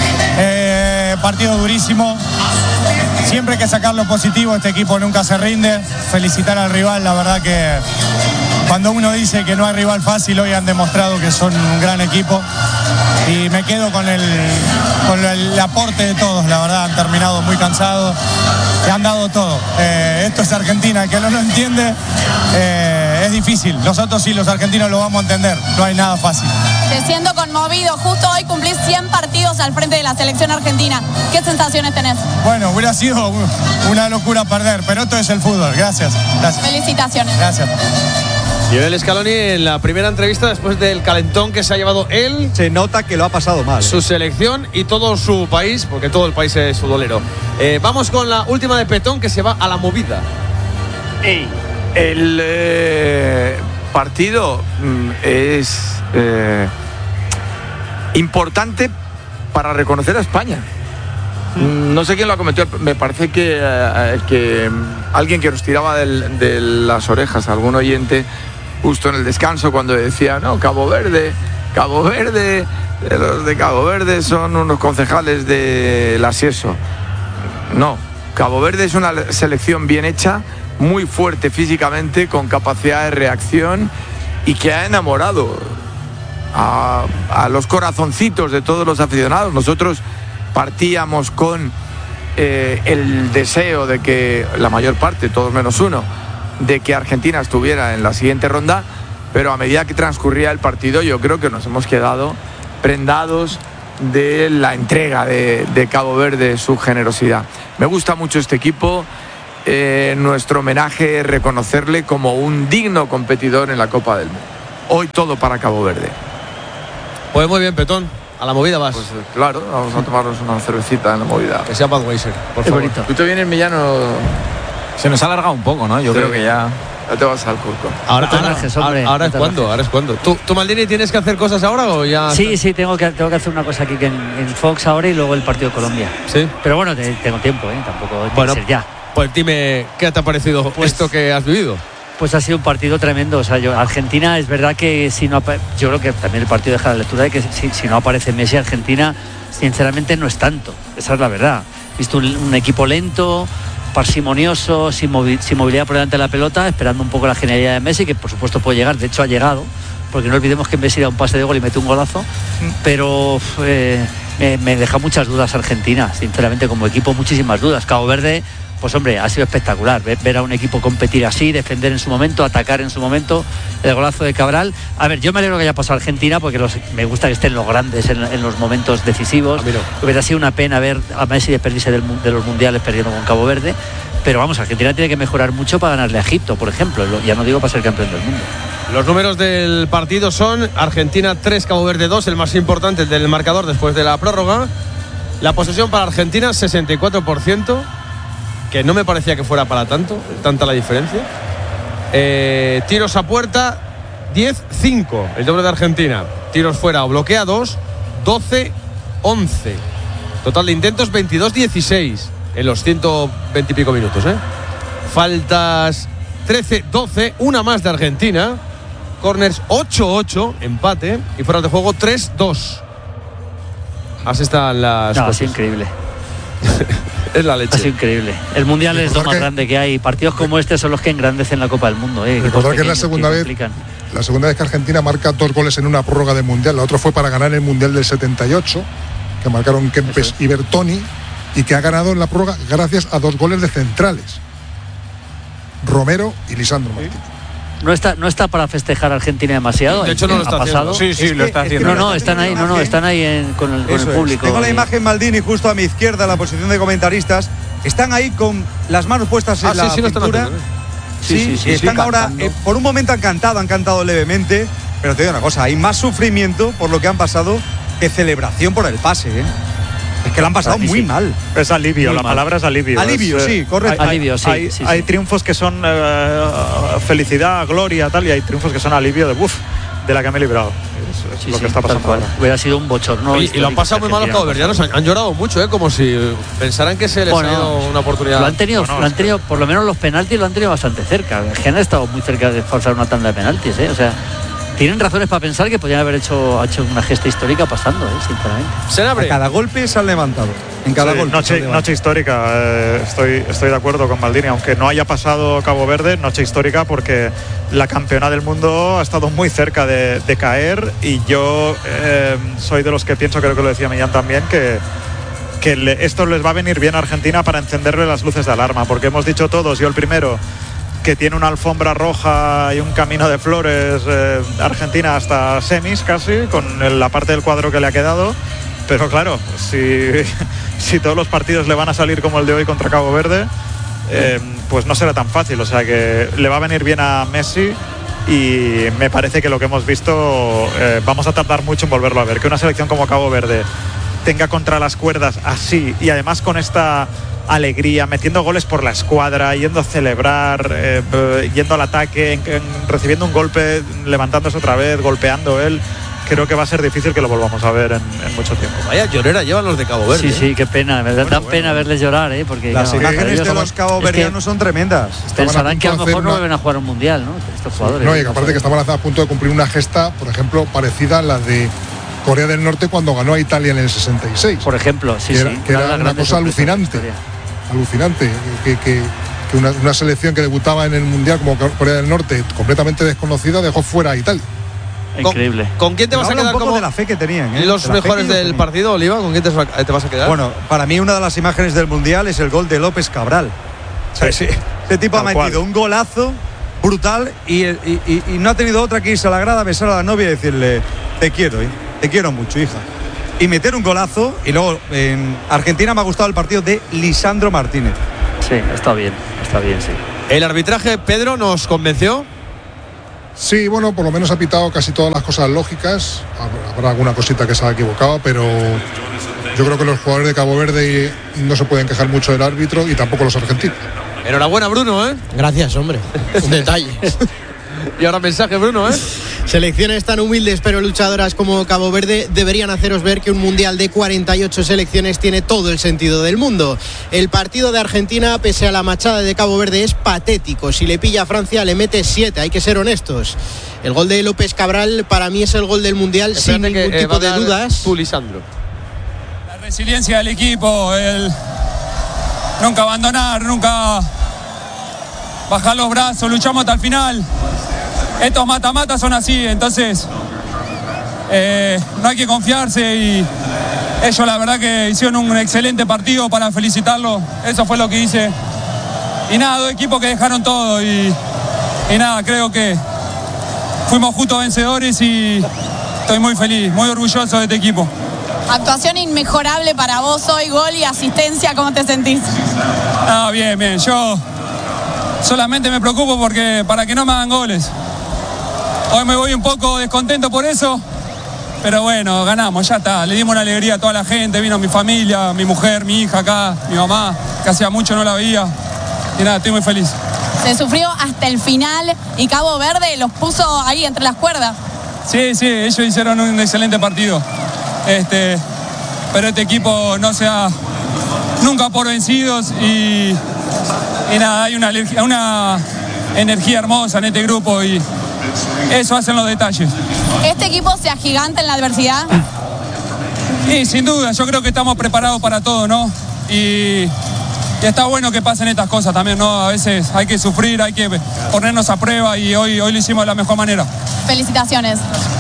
O: eh, partido durísimo. Siempre hay que sacar lo positivo, este equipo nunca se rinde. Felicitar al rival, la verdad que cuando uno dice que no hay rival fácil, hoy han demostrado que son un gran equipo. Y me quedo con el, con el aporte de todos, la verdad, han terminado muy cansados y han dado todo. Eh, esto es Argentina, el que no lo entiende eh, es difícil. Nosotros sí, los argentinos lo vamos a entender, no hay nada fácil.
K: Te siento conmovido. Justo hoy cumplís cien partidos al frente de la selección argentina. ¿Qué sensaciones tenés?
O: Bueno, hubiera sido una locura perder, pero esto es el fútbol. Gracias. Gracias.
K: Felicitaciones.
O: Gracias.
C: Lionel Scaloni en la primera entrevista después del calentón que se ha llevado él.
B: Se nota que lo ha pasado mal.
C: Su selección y todo su país, porque todo el país es futbolero. Eh, vamos con la última de Petón que se va a la movida.
A: El eh, partido mm, es eh, importante para reconocer a España. Mm, No sé quién lo ha cometido, me parece que, eh, que mm, alguien que nos tiraba del- de las orejas, algún oyente, justo en el descanso, cuando decía, no, Cabo Verde, Cabo Verde, eh, los de Cabo Verde son unos concejales de la SIESO. No, Cabo Verde es una selección bien hecha, muy fuerte físicamente, con capacidad de reacción y que ha enamorado a, a los corazoncitos de todos los aficionados. Nosotros partíamos con eh, el deseo de que la mayor parte, todos menos uno, de que Argentina estuviera en la siguiente ronda, pero a medida que transcurría el partido yo creo que nos hemos quedado prendados de la entrega de, de Cabo Verde, su generosidad. Me gusta mucho este equipo. Eh, nuestro homenaje es reconocerle como un digno competidor en la Copa del Mundo. Hoy todo para Cabo Verde.
C: Pues muy bien, Petón. A la movida vas.
A: Pues claro, vamos a tomarnos una cervecita en la movida.
C: Que sea Budweiser, por
A: Qué
C: favor.
A: bonito. Tú te vienes, Millano.
F: Se nos ha alargado un poco, ¿no? Yo
A: Sí.
F: creo que ya.
A: Ya te vas al curco.
C: Ahora,
D: No te
C: ahora,
D: rajes, hombre,
C: ahora, ahora
D: no
C: es
D: te
C: cuando,
D: rajes.
C: ahora es cuando. ¿Tú, tú, Maldini, tienes que hacer cosas ahora o ya?
D: Sí, sí, tengo que, tengo que hacer una cosa aquí que en, en Fox ahora y luego el partido de Colombia.
C: Sí.
D: Pero bueno, te- tengo tiempo, ¿eh? Tampoco tiene
C: Bueno,
D: que ser ya.
C: Pues dime, ¿qué te ha parecido
D: Pues-
C: esto que has vivido?
D: Pues ha sido un partido tremendo. O sea, yo, Argentina es verdad que si no apa- yo creo que también el partido deja la lectura de que si, si no aparece Messi, Argentina sinceramente no es tanto. Esa es la verdad. He visto un, un equipo lento, parsimonioso, sin, movi- sin movilidad por delante de la pelota, esperando un poco la genialidad de Messi, que por supuesto puede llegar, de hecho ha llegado, porque no olvidemos que Messi da un pase de gol y mete un golazo, pero eh, me, me deja muchas dudas Argentina, sinceramente como equipo muchísimas dudas. Cabo Verde, pues hombre, ha sido espectacular ver, ver a un equipo competir así, defender en su momento, atacar en su momento, el golazo de Cabral. A ver, yo me alegro que haya pasado Argentina porque los, me gusta que estén los grandes en, en los momentos decisivos. Hubiera sido una pena ver a Messi despedirse del, mu- de los mundiales perdiendo con Cabo Verde, pero vamos, Argentina tiene que mejorar mucho para ganarle a Egipto, por ejemplo, Lo- ya no digo para ser campeón del mundo.
C: Los números del partido son Argentina tres, Cabo Verde dos, el más importante, el del marcador después de la prórroga. La posesión para Argentina, sesenta y cuatro por ciento, que no me parecía que fuera para tanto, tanta la diferencia. Eh, tiros a puerta, diez cinco, el doble de Argentina. Tiros fuera o bloqueados, doce once. Total de intentos, veintidós dieciséis en los ciento veinte y pico minutos. ¿eh? Faltas trece doce, una más de Argentina. Corners ocho ocho, empate. Y fuera de juego tres dos. Así están las
D: No,
C: cosas.
D: es increíble.
C: Es la leche.
D: Es increíble. El mundial es lo
E: Recordar
D: más
E: que-
D: grande que hay. Partidos como este son los que engrandecen la Copa del Mundo. ¿eh? Equipos
E: Recordar que es la
D: pequeños
E: segunda vez
D: complican.
E: la segunda vez que Argentina marca dos goles en una prórroga de mundial. La otra fue para ganar el mundial del setenta y ocho, que marcaron Kempes y Bertoni, y que ha ganado en la prórroga gracias a dos goles de centrales, Romero y Lisandro Martínez.
D: No está, no está para festejar a Argentina demasiado.
C: De hecho, no lo
D: Ha
C: está
D: pasado.
C: haciendo. Sí, sí,
B: Es
C: lo
B: que-
C: está
B: es que
C: haciendo.
D: No, no, están ahí, no, no, están ahí en- con el, con
B: Eso
D: el
B: es.
D: público.
B: Tengo la
D: Y-
B: imagen Maldini justo a mi izquierda, la posición de comentaristas. Están ahí con las manos puestas en
C: Ah,
B: la
C: sí, sí, lo están
B: cintura.
C: haciendo, ¿eh?
B: Sí,
D: Sí, sí, sí,
B: y están
D: sí,
B: ahora,
D: cantando.
B: eh, por un momento han cantado, han cantado levemente, pero te digo una cosa, hay más sufrimiento por lo que han pasado que celebración por el pase, ¿eh? Es que lo han pasado
D: Ah, y
B: muy
D: sí.
B: mal.
G: Es alivio,
D: Muy
G: la
D: mal.
G: palabra es alivio.
B: Alivio,
G: Es, eh,
B: sí, correcto.
G: Hay,
D: Alivio, sí,
G: hay,
D: sí, sí.
G: hay triunfos que son eh, felicidad, gloria, tal, y hay triunfos que son alivio de uff, de la que me he librado. Es, es
D: Sí,
G: lo
D: sí,
G: que está
D: tal
G: pasando
D: cual.
G: ahora.
D: Hubiera sido un bochorno.
C: Oye, y lo
D: histórico
C: han pasado muy mal los
D: Argentina.
C: caboverdianos. Han, han llorado mucho, ¿eh? Como si pensaran que se les
D: Bueno,
C: ha ido una oportunidad.
D: Lo han tenido,
G: Bueno,
D: lo han
G: es
D: tenido, por lo menos los penaltis lo han tenido bastante cerca. Que han estado muy cerca de forzar una tanda de penaltis, ¿eh? O sea, tienen razones para pensar que podrían haber hecho, hecho una gesta histórica pasando, ¿eh? Sinceramente.
C: Senabre.
B: A cada golpe se han levantado. En cada
G: Sí,
B: golpe. se
G: noche,
B: han levantado.
G: noche histórica, eh, estoy, estoy de acuerdo con Maldini, aunque no haya pasado Cabo Verde, noche histórica porque la campeona del mundo ha estado muy cerca de, de caer y yo eh, soy de los que pienso, creo que lo decía Millán también, que, que le- esto les va a venir bien a Argentina para encenderle las luces de alarma, porque hemos dicho todos, yo el primero, que tiene una alfombra roja y un camino de flores eh, Argentina hasta semis casi, con el- la parte del cuadro que le ha quedado. Pero claro, si, si todos los partidos le van a salir como el de hoy contra Cabo Verde, eh, pues no será tan fácil. O sea que le va a venir bien a Messi y me parece que lo que hemos visto eh, vamos a tardar mucho en volverlo a ver. Que una selección como Cabo Verde tenga contra las cuerdas así y además con esta alegría, metiendo goles por la escuadra, yendo a celebrar, eh, eh, yendo al ataque, en- en- recibiendo un golpe, levantándose otra vez, golpeando él. Creo que va a ser difícil que lo volvamos a ver en, en mucho tiempo.
C: Vaya llorera llevan los de Cabo Verde.
D: Sí, sí, qué pena, ¿verdad? Dan pena verles llorar, ¿eh? Porque
B: Las
D: no,
B: imágenes
D: ellos
B: de los caboverdianos son tremendas.
D: pensarán que a lo
E: punto de
D: mejor
E: hacer
D: no
E: una-
D: vuelven a jugar un mundial, ¿no? Estos jugadores.
E: No, y que aparte que estaban a punto de cumplir una gesta, por ejemplo, parecida a la de Corea del Norte cuando ganó a Italia en el sesenta y seis.
D: Por ejemplo, sí,
E: que era,
D: sí.
E: que
D: una de
E: era
D: las
E: una
D: grandes
E: cosa
D: sorpresas de la
E: alucinante.
D: historia.
E: Alucinante. Que, que- que una, una selección que debutaba en el Mundial como Corea del Norte, completamente desconocida, dejó fuera a Italia.
D: Increíble.
C: ¿Con quién te vas a
B: Habla
C: quedar
B: un poco
C: como
B: de la fe que tenían, ¿eh?
C: los
B: De la fe
C: mejores
B: que ellos
C: del
B: tenían.
C: partido, Oliva? ¿Con quién te, te vas a quedar?
B: Bueno, para mí una de las imágenes del Mundial es el gol de López Cabral. Sí, sí. Este tipo
H: Tal
B: ha metido
H: cual.
B: un golazo brutal y, y, y, y no ha tenido otra que irse a la grada, besar a la novia y decirle: te quiero, ¿eh? Te quiero mucho, hija. Y meter un golazo. Y luego en Argentina me ha gustado el partido de Lisandro Martínez.
D: Sí, está bien, está bien, sí.
C: ¿El arbitraje, Pedro, nos convenció?
E: Sí, bueno, por lo menos ha pitado casi todas las cosas lógicas. Habrá- Habrá alguna cosita que se ha equivocado, pero yo creo que los jugadores de Cabo Verde no se pueden quejar mucho del árbitro y tampoco los argentinos.
C: Enhorabuena, Bruno, ¿eh?
M: Gracias, hombre. Un detalle.
C: Y ahora mensaje, Bruno, ¿eh?
M: Selecciones tan humildes pero luchadoras como Cabo Verde deberían haceros ver que un mundial de cuarenta y ocho selecciones tiene todo el sentido del mundo. El partido de Argentina, pese a la machada de Cabo Verde, es patético. Si le pilla a Francia, le mete siete, hay que ser honestos. El gol de López Cabral para mí es el gol del mundial.
C: Espérate
M: sin ningún
C: que, eh,
M: tipo
C: va a
M: de
C: dar
M: dudas.
C: Tú, Lisandro.
O: La resiliencia del equipo, el nunca abandonar, nunca bajar los brazos, luchamos hasta el final. Estos mata-mata son así, entonces eh, no hay que confiarse y ellos la verdad que hicieron un excelente partido para felicitarlos, eso fue lo que hice. Y nada, dos equipos que dejaron todo y, y nada, creo que fuimos justos vencedores y estoy muy feliz, muy orgulloso de este equipo.
K: Actuación inmejorable para vos hoy, gol y asistencia, ¿cómo te sentís?
O: Ah, bien, bien. Yo solamente me preocupo porque para que no me hagan goles. Hoy me voy un poco descontento por eso, pero bueno, ganamos, ya está. Le dimos una alegría a toda la gente, vino mi familia, mi mujer, mi hija acá, mi mamá, que hacía mucho no la veía. Y nada, estoy muy feliz.
K: Se sufrió hasta el final y Cabo Verde los puso ahí entre las cuerdas.
O: Sí, sí, ellos hicieron un excelente partido. Este, pero este equipo no se da nunca por vencidos y, y nada, hay una, alergia- una energía hermosa en este grupo y eso hacen los detalles.
K: ¿Este equipo se agiganta en la adversidad?
O: Y sin duda, yo creo que estamos preparados para todo, ¿no? Y, y está bueno que pasen estas cosas también, ¿no? A veces hay que sufrir, hay que ponernos a prueba y hoy, hoy lo hicimos de la mejor manera.
K: Felicitaciones.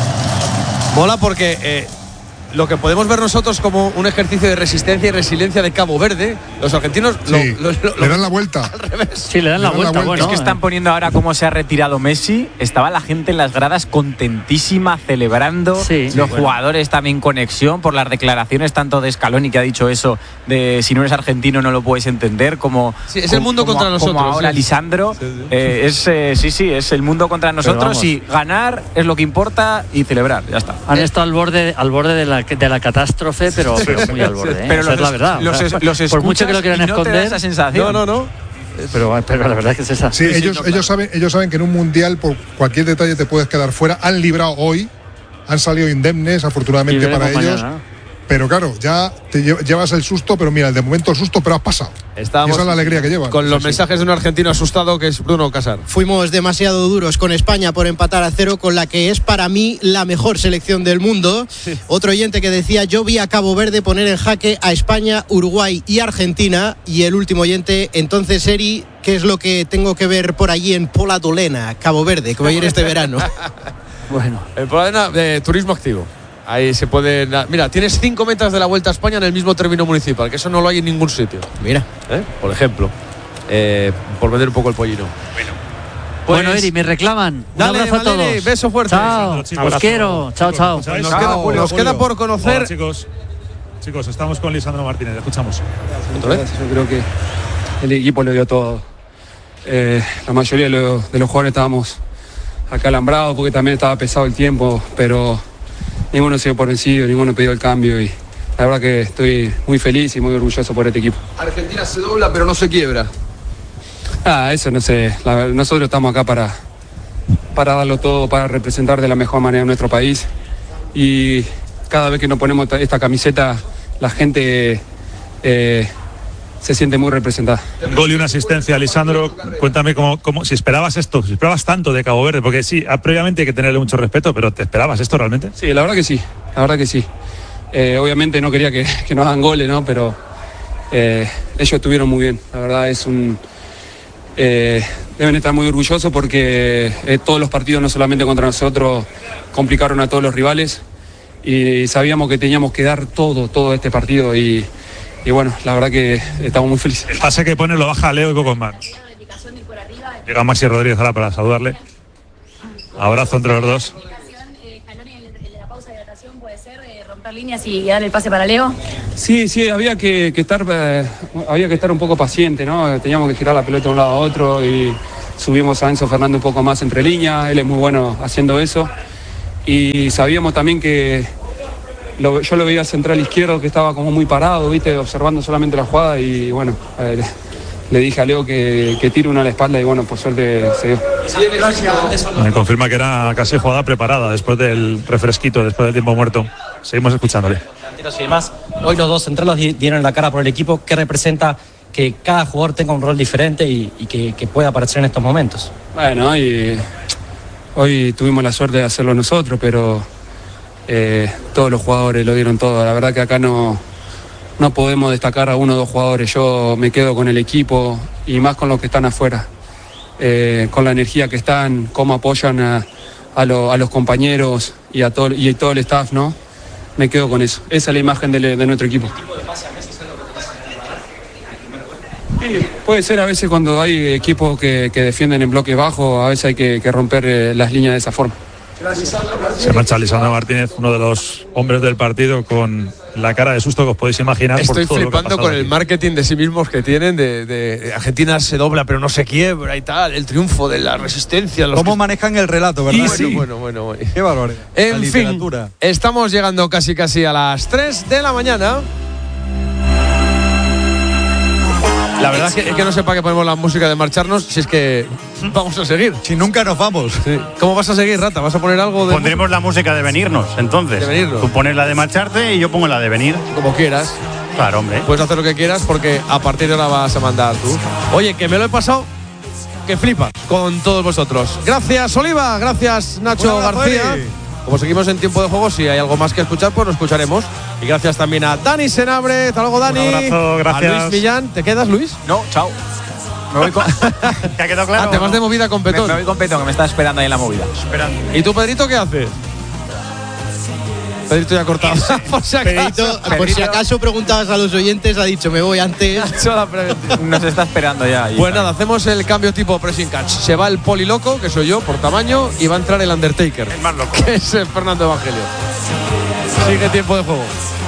C: Mola porque eh, lo que podemos ver nosotros como un ejercicio de resistencia y resiliencia de Cabo Verde, los argentinos lo,
E: Sí,
C: lo- lo-
E: le dan la vuelta.
D: Sí, le dan la
E: Le dan la
D: vuelta,
E: vuelta.
D: bueno.
F: Es que están poniendo ahora cómo se ha retirado Messi. Estaba la gente en las gradas contentísima, celebrando.
D: Sí,
F: los
D: bueno.
F: jugadores también conexión por las declaraciones tanto de Scaloni, que ha dicho eso, de si no eres argentino no lo puedes entender, como,
C: Sí, es el mundo
F: como-
C: contra
F: como
C: nosotros,
F: ahora
C: sí.
F: Lisandro.
C: Sí, sí.
F: Eh, es, eh, sí, sí, es el mundo contra nosotros
D: vamos.
F: y ganar es lo que importa y celebrar, ya está.
D: Han estado al borde, al borde de, la, de la catástrofe, pero, pero muy al borde. ¿eh?
F: Pero
D: Esa
F: los
D: es la
F: es-
D: verdad.
F: los
D: O sea,
F: es- los
D: por mucho que lo
F: escuchas
D: quieran
F: y no te da
D: esconder,
F: esa sensación.
C: No, no, no.
D: pero, pero la verdad es que es esa.
E: Sí,
C: sí,
E: ellos,
C: no,
E: ellos,
C: claro.
E: saben, ellos saben que en un mundial por cualquier detalle te puedes quedar fuera. Han librado hoy, han salido indemnes,
D: Y
E: afortunadamente
D: veremos
E: para ellos.
D: mañana.
E: Pero claro, ya te lle- llevas el susto, pero mira, de momento el susto, pero has pasado.
C: Estábamos
E: y esa es la alegría que llevan.
C: con los
E: Sí, sí.
C: mensajes de un argentino asustado que es Bruno Casar.
M: Fuimos demasiado duros con España por empatar a cero con la que es para mí la mejor selección del mundo. Otro oyente que decía: yo vi a Cabo Verde poner en jaque a España, Uruguay y Argentina. Y el último oyente, entonces Eri, ¿qué es lo que tengo que ver por allí en Pola Dolena, Cabo Verde, que voy a ir este verano?
D: Bueno,
C: El problema de turismo activo. Ahí se puede. Mira, tienes cinco metas de la Vuelta a España en el mismo término municipal, que eso no lo hay en ningún sitio.
M: Mira.
C: ¿Eh? Por ejemplo, eh, por vender un poco el pollino. Bueno,
D: bueno, Eri, me reclaman. Un
C: dale,
D: abrazo a
C: Valeri,
D: todos.
C: beso fuerte.
D: Chao,
H: Chicos,
D: os quiero. Chao, chao.
H: ¿Escucháis?
C: Nos queda,
H: Julio,
C: nos
H: Julio.
C: queda por conocer.
H: Hola, chicos. Chicos, estamos con Lisandro Martínez, escuchamos.
P: Gracias, yo creo que el equipo lo dio todo. Eh, la mayoría de los, de los jugadores estábamos acá alambrados porque también estaba pesado el tiempo, pero ninguno se dio por vencido, ninguno pidió el cambio y la verdad que estoy muy feliz y muy orgulloso por este equipo.
Q: Argentina se dobla pero no se quiebra.
P: Ah, eso no sé, la- nosotros estamos acá para, para darlo todo, para representar de la mejor manera a nuestro país y cada vez que nos ponemos esta- esta camiseta la gente eh, se siente muy representada.
H: Un gol y una asistencia, Lisandro. Cuéntame cómo, cómo, si esperabas esto, si esperabas tanto de Cabo Verde, porque sí, ah, previamente hay que tenerle mucho respeto, pero ¿te esperabas esto realmente?
P: Sí, la verdad que sí, la verdad que sí. Eh, obviamente no quería que, que nos hagan goles, ¿no? Pero eh, ellos estuvieron muy bien. La verdad es un... eh, deben estar muy orgullosos porque eh, todos los partidos, no solamente contra nosotros, complicaron a todos los rivales y sabíamos que teníamos que dar todo, todo este partido y, y bueno, la verdad que estamos muy felices.
H: El pase que pone lo baja Leo y poco en mano. Llega Maxi Rodríguez ahora para saludarle. Abrazo entre los dos.
R: Líneas y dar el pase para Leo.
P: Sí, sí, había que, que estar eh, había que estar un poco paciente, ¿no? Teníamos que girar la pelota de un lado a otro y subimos a Enzo Fernández un poco más entre líneas. Él es muy bueno haciendo eso y sabíamos también que lo, yo lo veía central izquierdo que estaba como muy parado, viste, observando solamente la jugada y bueno, eh, le dije a Leo que, que tire una a la espalda y bueno, por suerte se dio.
H: Me confirma que era casi jugada preparada después del refresquito, después del tiempo muerto. Seguimos escuchándole.
S: Y demás. Hoy los dos centrales dieron la cara por el equipo. ¿Qué representa que cada jugador tenga un rol diferente y, y que, que pueda aparecer en estos momentos?
P: Bueno, hoy, hoy tuvimos la suerte de hacerlo nosotros, pero eh, todos los jugadores lo dieron todo. La verdad que acá no, no podemos destacar a uno o dos jugadores. Yo me quedo con el equipo y más con los que están afuera. Eh, con la energía que están, cómo apoyan a, a, lo, a los compañeros y a todo, y todo el staff, ¿no? Me quedo con eso. Esa es la imagen de, de nuestro equipo. Sí, puede ser a veces cuando hay equipos que, que defienden en bloque bajo, a veces hay que, que romper eh, las líneas de esa forma.
H: Se marcha Lisandro Martínez, uno de los hombres del partido, con la cara de susto que os podéis imaginar.
C: Estoy
H: por todo
C: flipando
H: lo que ha
C: con el
H: aquí.
C: marketing de sí mismos que tienen, de, de Argentina se dobla pero no se quiebra y tal, el triunfo de la resistencia. Los
B: ¿Cómo
C: que...
B: manejan el relato, verdad?
C: Y
B: Bueno,
C: sí.
B: bueno, bueno, bueno. Qué barbaridad.
C: En
B: La
C: fin,
B: literatura.
C: estamos llegando casi casi a las tres de la mañana. La verdad es que, es que no sé para qué ponemos la música de marcharnos, si es que vamos a seguir.
B: Si nunca nos vamos.
C: Sí. ¿Cómo vas a seguir, Rata? ¿Vas a poner algo de...?
N: Pondremos la música de venirnos, entonces.
C: De venirnos.
N: Tú pones la de marcharte y yo pongo la de venir.
C: Como quieras.
N: Claro, hombre.
C: Puedes hacer lo que quieras porque a partir de ahora vas a mandar tú. Oye, que me lo he pasado, que flipas con todos vosotros. Gracias, Oliva. Gracias, Nacho
B: Un abrazo,
C: García.
B: Eli.
C: Como seguimos en tiempo de juego, si hay algo más que escuchar, pues lo escucharemos. Y gracias también a Dani Senabre. Hasta luego, Dani.
H: Un abrazo, gracias.
C: A Luis Millán. ¿Te quedas, Luis?
F: No, chao. Me voy con...
N: ¿Te ha quedado claro?
C: Ah, te vas de movida con
F: me,
C: Petón.
F: me voy con Petón, que me está esperando ahí en la movida.
N: Esperando.
C: ¿Y tú, Pedrito, qué haces? Pedrito ya ha cortado. por, si acaso.
M: Pedrito, por si acaso preguntabas a los oyentes, ha dicho me voy antes.
F: Nos está esperando ya.
C: Pues nada, hacemos el cambio tipo pressing catch. Se va el poliloco, que soy yo, por tamaño, y va a entrar el Undertaker.
N: El más loco.
C: Que es el Fernando Evangelio. Sigue tiempo de juego.